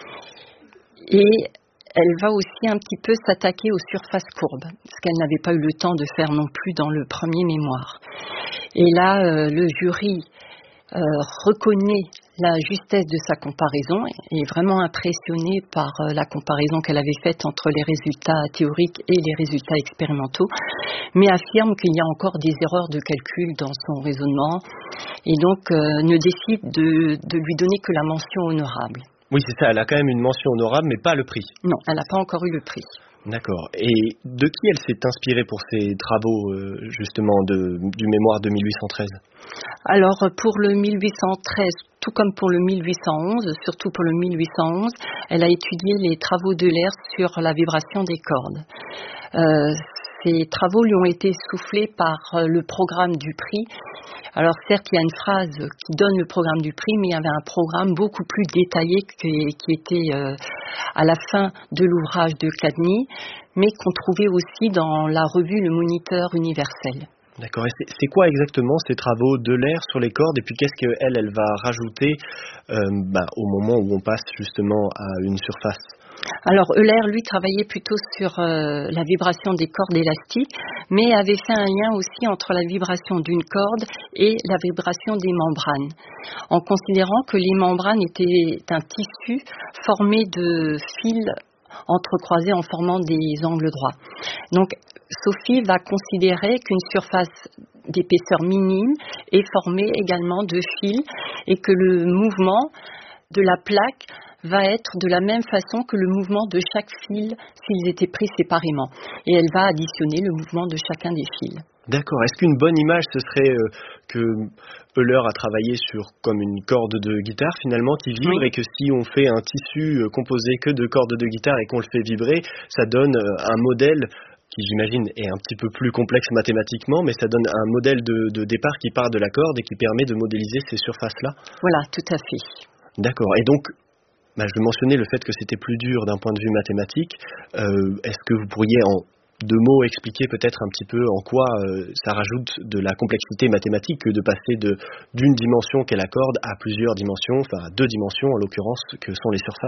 Et elle va aussi un petit peu s'attaquer aux surfaces courbes, ce qu'elle n'avait pas eu le temps de faire non plus dans le premier mémoire. Et là, euh, le jury euh, reconnaît la justesse de sa comparaison, est vraiment impressionné par euh, la comparaison qu'elle avait faite entre les résultats théoriques et les résultats expérimentaux, mais affirme qu'il y a encore des erreurs de calcul dans son raisonnement, et donc euh, ne décide de, de lui donner que la mention honorable. Oui, c'est ça, elle a quand même une mention honorable, mais pas le prix. Non, elle n'a pas encore eu le prix. D'accord. Et de qui elle s'est inspirée pour ses travaux, euh, justement, de, du mémoire de mille huit cent treize ? Alors, pour le mille huit cent treize, tout comme pour le mille huit cent onze, surtout pour le mille huit cent onze, elle a étudié les travaux d'Euler sur la vibration des cordes. Euh, ces travaux lui ont été soufflés par le programme du prix. Alors certes, il y a une phrase qui donne le programme du prix, mais il y avait un programme beaucoup plus détaillé qui, qui était euh, à la fin de l'ouvrage de Chladni, mais qu'on trouvait aussi dans la revue Le Moniteur universel. D'accord. Et c'est, c'est quoi exactement ces travaux d'Euler sur les cordes ? Et puis qu'est-ce qu'elle, elle va rajouter euh, bah, au moment où on passe justement à une surface ? Alors Euler, lui, travaillait plutôt sur euh, la vibration des cordes élastiques, mais avait fait un lien aussi entre la vibration d'une corde et la vibration des membranes, en considérant que les membranes étaient un tissu formé de fils entrecroisés en formant des angles droits. Donc Sophie va considérer qu'une surface d'épaisseur minime est formée également de fils et que le mouvement de la plaque va être de la même façon que le mouvement de chaque fil s'ils étaient pris séparément. Et elle va additionner le mouvement de chacun des fils. D'accord. Est-ce qu'une bonne image, ce serait euh, que Euler a travaillé sur comme une corde de guitare finalement qui vibre, oui. Et que si on fait un tissu euh, composé que de cordes de guitare et qu'on le fait vibrer, ça donne euh, un modèle qui, j'imagine, est un petit peu plus complexe mathématiquement, mais ça donne un modèle de, de départ qui part de la corde et qui permet de modéliser ces surfaces-là ? Voilà, tout à fait. D'accord. Et donc, bah, je mentionnais le fait que c'était plus dur d'un point de vue mathématique. Euh, est-ce que vous pourriez en deux mots expliquer peut-être un petit peu en quoi euh, ça rajoute de la complexité mathématique que de passer de, d'une dimension qu'est la corde à plusieurs dimensions, enfin à deux dimensions en l'occurrence, que sont les surfaces ?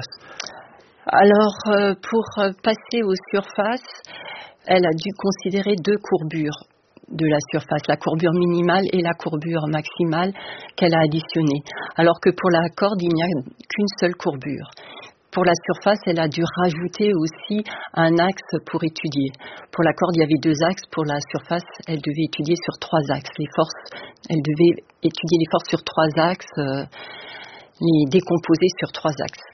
Alors, euh, pour passer aux surfaces, elle a dû considérer deux courbures de la surface, la courbure minimale et la courbure maximale qu'elle a additionnées. Alors que pour la corde, il n'y a qu'une seule courbure. Pour la surface, elle a dû rajouter aussi un axe pour étudier. Pour la corde, il y avait deux axes. Pour la surface, elle devait étudier sur trois axes. Les forces, elle devait étudier les forces sur trois axes, euh, les décomposer sur trois axes.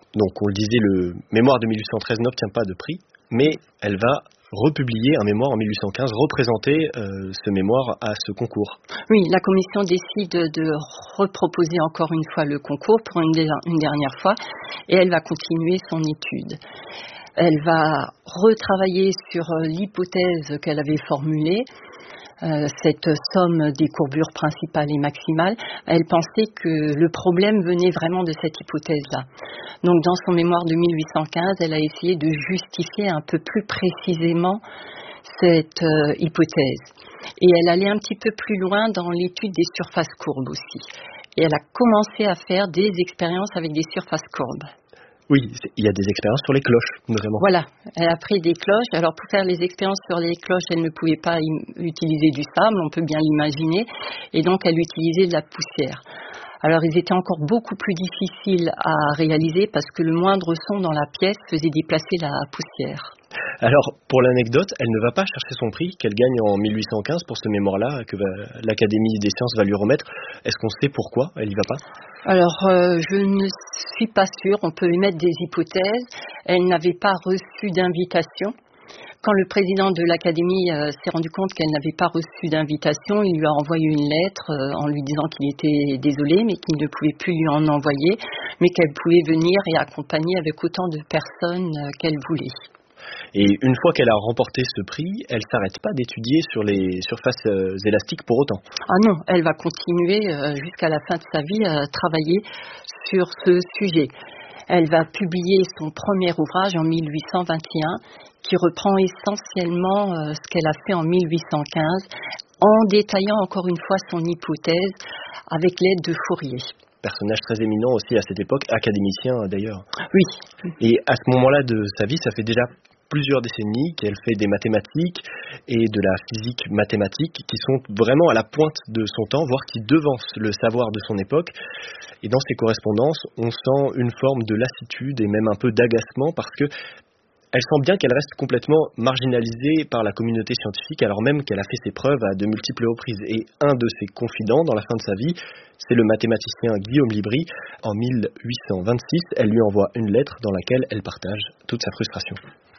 Donc on le disait, le mémoire de mille huit cent treize n'obtient pas de prix, mais elle va republier un mémoire en mille huit cent quinze, représenter euh, ce mémoire à ce concours. Oui, la commission décide de reproposer encore une fois le concours pour une, une dernière fois, et elle va continuer son étude. Elle va retravailler sur l'hypothèse qu'elle avait formulée, euh, cette somme des courbures principales et maximales. Elle pensait que le problème venait vraiment de cette hypothèse-là. Donc dans son mémoire de mille huit cent quinze, elle a essayé de justifier un peu plus précisément cette euh, hypothèse. Et elle allait un petit peu plus loin dans l'étude des surfaces courbes aussi. Et elle a commencé à faire des expériences avec des surfaces courbes. Oui, il y a des expériences sur les cloches, notamment. Voilà, elle a pris des cloches. Alors pour faire les expériences sur les cloches, elle ne pouvait pas im- utiliser du sable, on peut bien l'imaginer, et donc elle utilisait de la poussière. Alors ils étaient encore beaucoup plus difficiles à réaliser parce que le moindre son dans la pièce faisait déplacer la poussière. Alors, pour l'anecdote, elle ne va pas chercher son prix qu'elle gagne en mille huit cent quinze pour ce mémoire-là que va, l'Académie des sciences va lui remettre. Est-ce qu'on sait pourquoi elle y va pas? Alors, euh, je ne suis pas sûre. On peut émettre des hypothèses. Elle n'avait pas reçu d'invitation. Quand le président de l'Académie euh, s'est rendu compte qu'elle n'avait pas reçu d'invitation, il lui a envoyé une lettre euh, en lui disant qu'il était désolé, mais qu'il ne pouvait plus lui en envoyer, mais qu'elle pouvait venir et accompagner avec autant de personnes euh, qu'elle voulait. Et une fois qu'elle a remporté ce prix, elle ne s'arrête pas d'étudier sur les surfaces euh, élastiques pour autant. Ah non, elle va continuer euh, jusqu'à la fin de sa vie à travailler sur ce sujet. Elle va publier son premier ouvrage en mille huit cent vingt et un qui reprend essentiellement euh, ce qu'elle a fait en mille huit cent quinze en détaillant encore une fois son hypothèse avec l'aide de Fourier. Personnage très éminent aussi à cette époque, académicien d'ailleurs. Oui. Et à ce moment-là de sa vie, ça fait déjà plusieurs décennies qu'elle fait des mathématiques et de la physique mathématique qui sont vraiment à la pointe de son temps, voire qui devancent le savoir de son époque. Et dans ses correspondances, on sent une forme de lassitude et même un peu d'agacement parce que elle sent bien qu'elle reste complètement marginalisée par la communauté scientifique alors même qu'elle a fait ses preuves à de multiples reprises. Et un de ses confidents dans la fin de sa vie, c'est le mathématicien Guillaume Libri. En mille huit cent vingt-six, elle lui envoie une lettre dans laquelle elle partage toute sa frustration.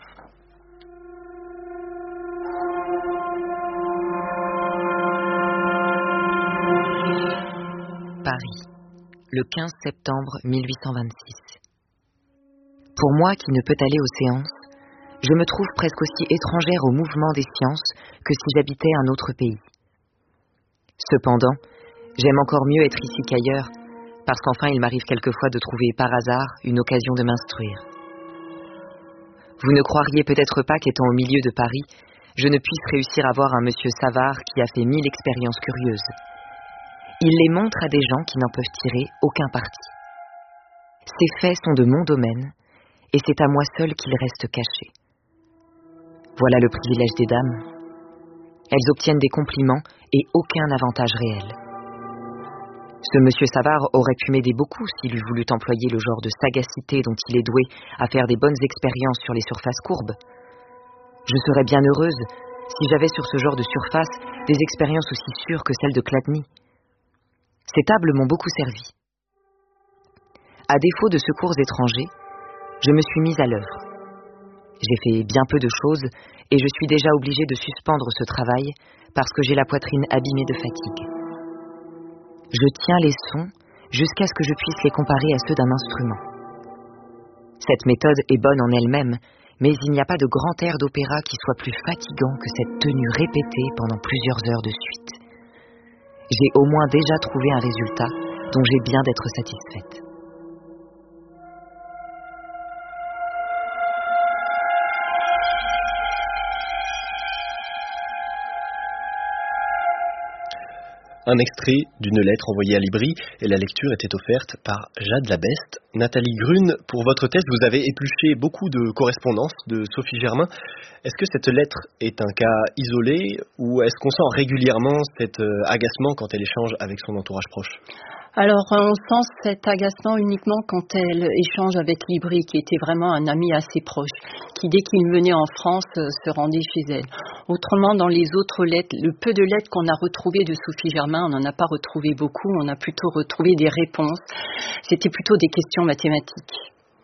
Paris, le quinze septembre mille huit cent vingt-six. Pour moi qui ne peut aller aux séances, je me trouve presque aussi étrangère au mouvement des sciences que si j'habitais un autre pays. Cependant, j'aime encore mieux être ici qu'ailleurs, parce qu'enfin il m'arrive quelquefois de trouver par hasard une occasion de m'instruire. Vous ne croiriez peut-être pas qu'étant au milieu de Paris, je ne puisse réussir à voir un monsieur Savard qui a fait mille expériences curieuses. Il les montre à des gens qui n'en peuvent tirer aucun parti. Ces faits sont de mon domaine, et c'est à moi seul qu'ils restent cachés. Voilà le privilège des dames. Elles obtiennent des compliments et aucun avantage réel. Ce monsieur Savard aurait pu m'aider beaucoup s'il eût voulu employer le genre de sagacité dont il est doué à faire des bonnes expériences sur les surfaces courbes. Je serais bien heureuse si j'avais sur ce genre de surface des expériences aussi sûres que celles de Chladni. Ces tables m'ont beaucoup servi. À défaut de secours étrangers, je me suis mise à l'œuvre. J'ai fait bien peu de choses et je suis déjà obligée de suspendre ce travail parce que j'ai la poitrine abîmée de fatigue. Je tiens les sons jusqu'à ce que je puisse les comparer à ceux d'un instrument. Cette méthode est bonne en elle-même, mais il n'y a pas de grand air d'opéra qui soit plus fatigant que cette tenue répétée pendant plusieurs heures de suite. J'ai au moins déjà trouvé un résultat dont j'ai bien d'être satisfaite. Un extrait d'une lettre envoyée à Libri et la lecture était offerte par Jade Labeste. Nathalie Grune, pour votre thèse, vous avez épluché beaucoup de correspondances de Sophie Germain. Est-ce que cette lettre est un cas isolé ou est-ce qu'on sent régulièrement cet agacement quand elle échange avec son entourage proche ? Alors, on sent cet agacement uniquement quand elle échange avec Libri, qui était vraiment un ami assez proche, qui dès qu'il venait en France, se rendait chez elle. Autrement, dans les autres lettres, le peu de lettres qu'on a retrouvées de Sophie Germain, on n'en a pas retrouvé beaucoup, on a plutôt retrouvé des réponses. C'était plutôt des questions mathématiques.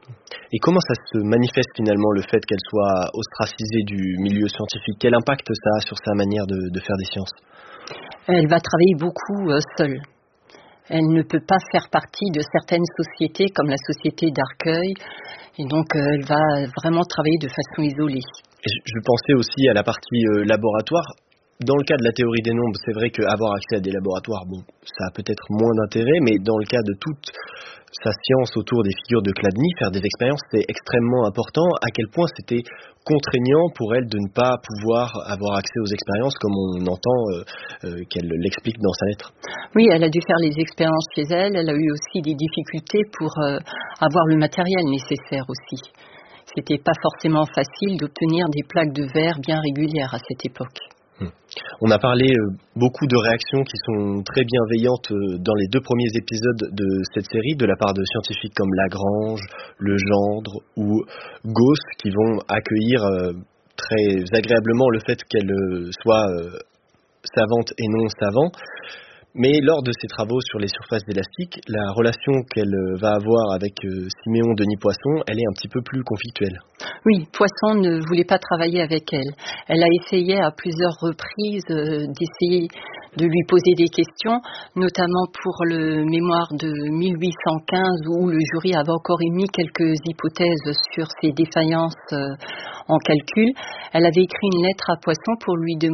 Et comment ça se manifeste finalement le fait qu'elle soit ostracisée du milieu scientifique? Quel impact ça a sur sa manière de, de faire des sciences? Elle va travailler beaucoup euh, seule. Elle ne peut pas faire partie de certaines sociétés comme la société d'Arcueil, et donc euh, elle va vraiment travailler de façon isolée. Et je, je pensais aussi à la partie euh, laboratoire. Dans le cas de la théorie des nombres, c'est vrai qu'avoir accès à des laboratoires, bon, ça a peut-être moins d'intérêt, mais dans le cas de toute sa science autour des figures de Chladni, faire des expériences, c'est extrêmement important. À quel point c'était contraignant pour elle de ne pas pouvoir avoir accès aux expériences, comme on entend euh, euh, qu'elle l'explique dans sa lettre. Oui, elle a dû faire les expériences chez elle. Elle a eu aussi des difficultés pour euh, avoir le matériel nécessaire aussi. C'était pas forcément facile d'obtenir des plaques de verre bien régulières à cette époque. On a parlé euh, beaucoup de réactions qui sont très bienveillantes euh, dans les deux premiers épisodes de cette série, de la part de scientifiques comme Lagrange, Legendre ou Gauss, qui vont accueillir euh, très agréablement le fait qu'elle euh, soit euh, savante et non savant. Mais lors de ses travaux sur les surfaces élastiques, la relation qu'elle va avoir avec euh, Siméon Denis Poisson, elle est un petit peu plus conflictuelle. Oui, Poisson ne voulait pas travailler avec elle. Elle a essayé à plusieurs reprises euh, d'essayer de lui poser des questions, notamment pour le mémoire de mille huit cent quinze où le jury avait encore émis quelques hypothèses sur ses défaillances euh, en calcul. Elle avait écrit une lettre à Poisson pour lui demander